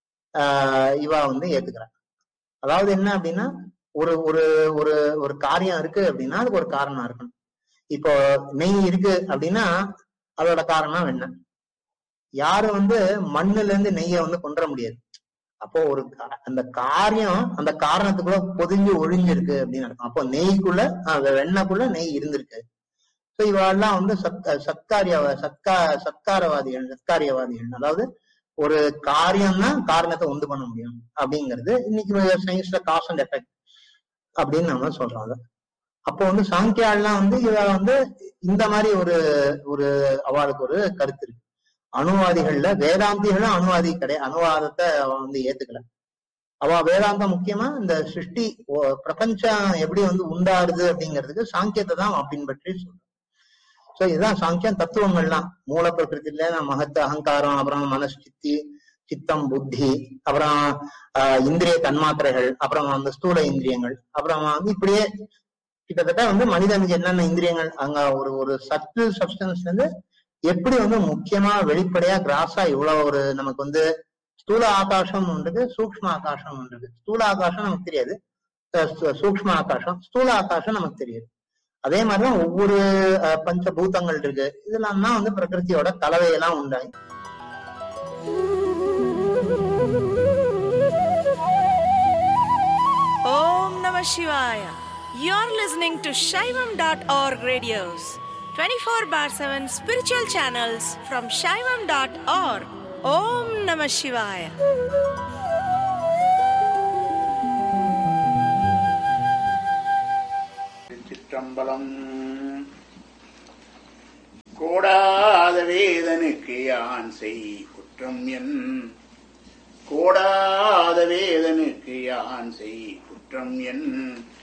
Speaker 4: ஆஹ் இவா வந்து ஏத்துக்கிறாங்க. அதாவது என்ன அப்படின்னா ஒரு ஒரு ஒரு ஒரு காரியம் இருக்கு அப்படின்னா அதுக்கு ஒரு காரணம் இருக்கணும். இப்போ நெய் இருக்கு அப்படின்னா அதோட காரணம் என்ன? யாரும் வந்து மண்ணுல இருந்து நெய்யை வந்து கொண்டுற முடியாது. அப்போ ஒரு அந்த காரியம் அந்த காரணத்துக்குள்ள பொதிஞ்சு ஒழிஞ்சிருக்கு அப்படின்னு அர்த்தம். அப்போ நெய்க்குள்ள வெண்ணக்குள்ள நெய் இருந்திருக்கு. ஸோ இவெல்லாம் வந்து சத் சத்காரிய சத்கா சத்காரவாதிகள் சத்காரியவாதிகள். அதாவது ஒரு காரியம்னா காரணத்தை உண்டு பண்ண முடியும் அப்படிங்கிறது இன்னைக்கு சயின்ஸ்ல காஸ் அண்ட் எஃபெக்ட் அப்படின்னு நம்ம சொல்றோம். அதை அப்போ வந்து சாங்கியாலாம் வந்து இவ வந்து இந்த மாதிரி ஒரு ஒரு அவளுக்கு ஒரு கருத்து இருக்கு. அணுவாதிகள்ல வேதாந்திகளும் அணுவாதி கிடையாது, அணுவாதத்தை அவ வந்து ஏத்துக்கல. அவ வேதாந்தம் முக்கியமா இந்த சிருஷ்டி பிரபஞ்சம் எப்படி வந்து உண்டாருது அப்படிங்கிறதுக்கு சாங்கியத்தை தான் அவன் பின்பற்றி சொல்றான். சோ இதுதான் சாங்கியம். தத்துவங்கள்லாம் மூல பிரகிருத்தில மகத்து, அகங்காரம், அப்புறம் மனசு, சித்தி, சித்தம், புத்தி, அப்புறம் ஆஹ் இந்திரிய தன்மாத்திரைகள், அப்புறம் அந்த ஸ்தூல இந்திரியங்கள், அப்புறம் வந்து இப்படியே கிட்டத்தட்ட வந்து மனிதனுக்கு என்னென்ன இந்திரியங்கள் அங்க ஒரு ஒரு சத்து சப்ஸ்டன்ஸ்ல இருந்து எப்படி வந்து முக்கியமா வெளிப்படையா கிராஸா இவ்வளவு ஒரு நமக்கு வந்து ஸ்தூல ஆகாசம் ஒன்றுக்கு, சூக்ஷ்ம ஆகாசம் ஒன்றுக்கு. ஸ்தூல ஆகாசம் நமக்கு தெரியாது, சூக்ஷ்ம ஆகாசம், ஸ்தூல ஆகாசம் நமக்கு தெரியாது. அதே மாதிரிதான் ஒவ்வொரு பஞ்சபூதங்கள் இருக்கு. இதெல்லாம் தான் வந்து பிரகிருதியோட கலவையெல்லாம் உண்டாய்.
Speaker 5: Om Namah Shivaya. You're listening to Shaivam dot org radios, twenty-four bar seven spiritual channels from shaivam dot org. Om Namah Shivaya.
Speaker 6: Chitrambalam. கோடாத வேதனுக்கு யான் செய் குற்றம் என், கோடாத வேதனுக்கு யான் செய் குற்றம் என்,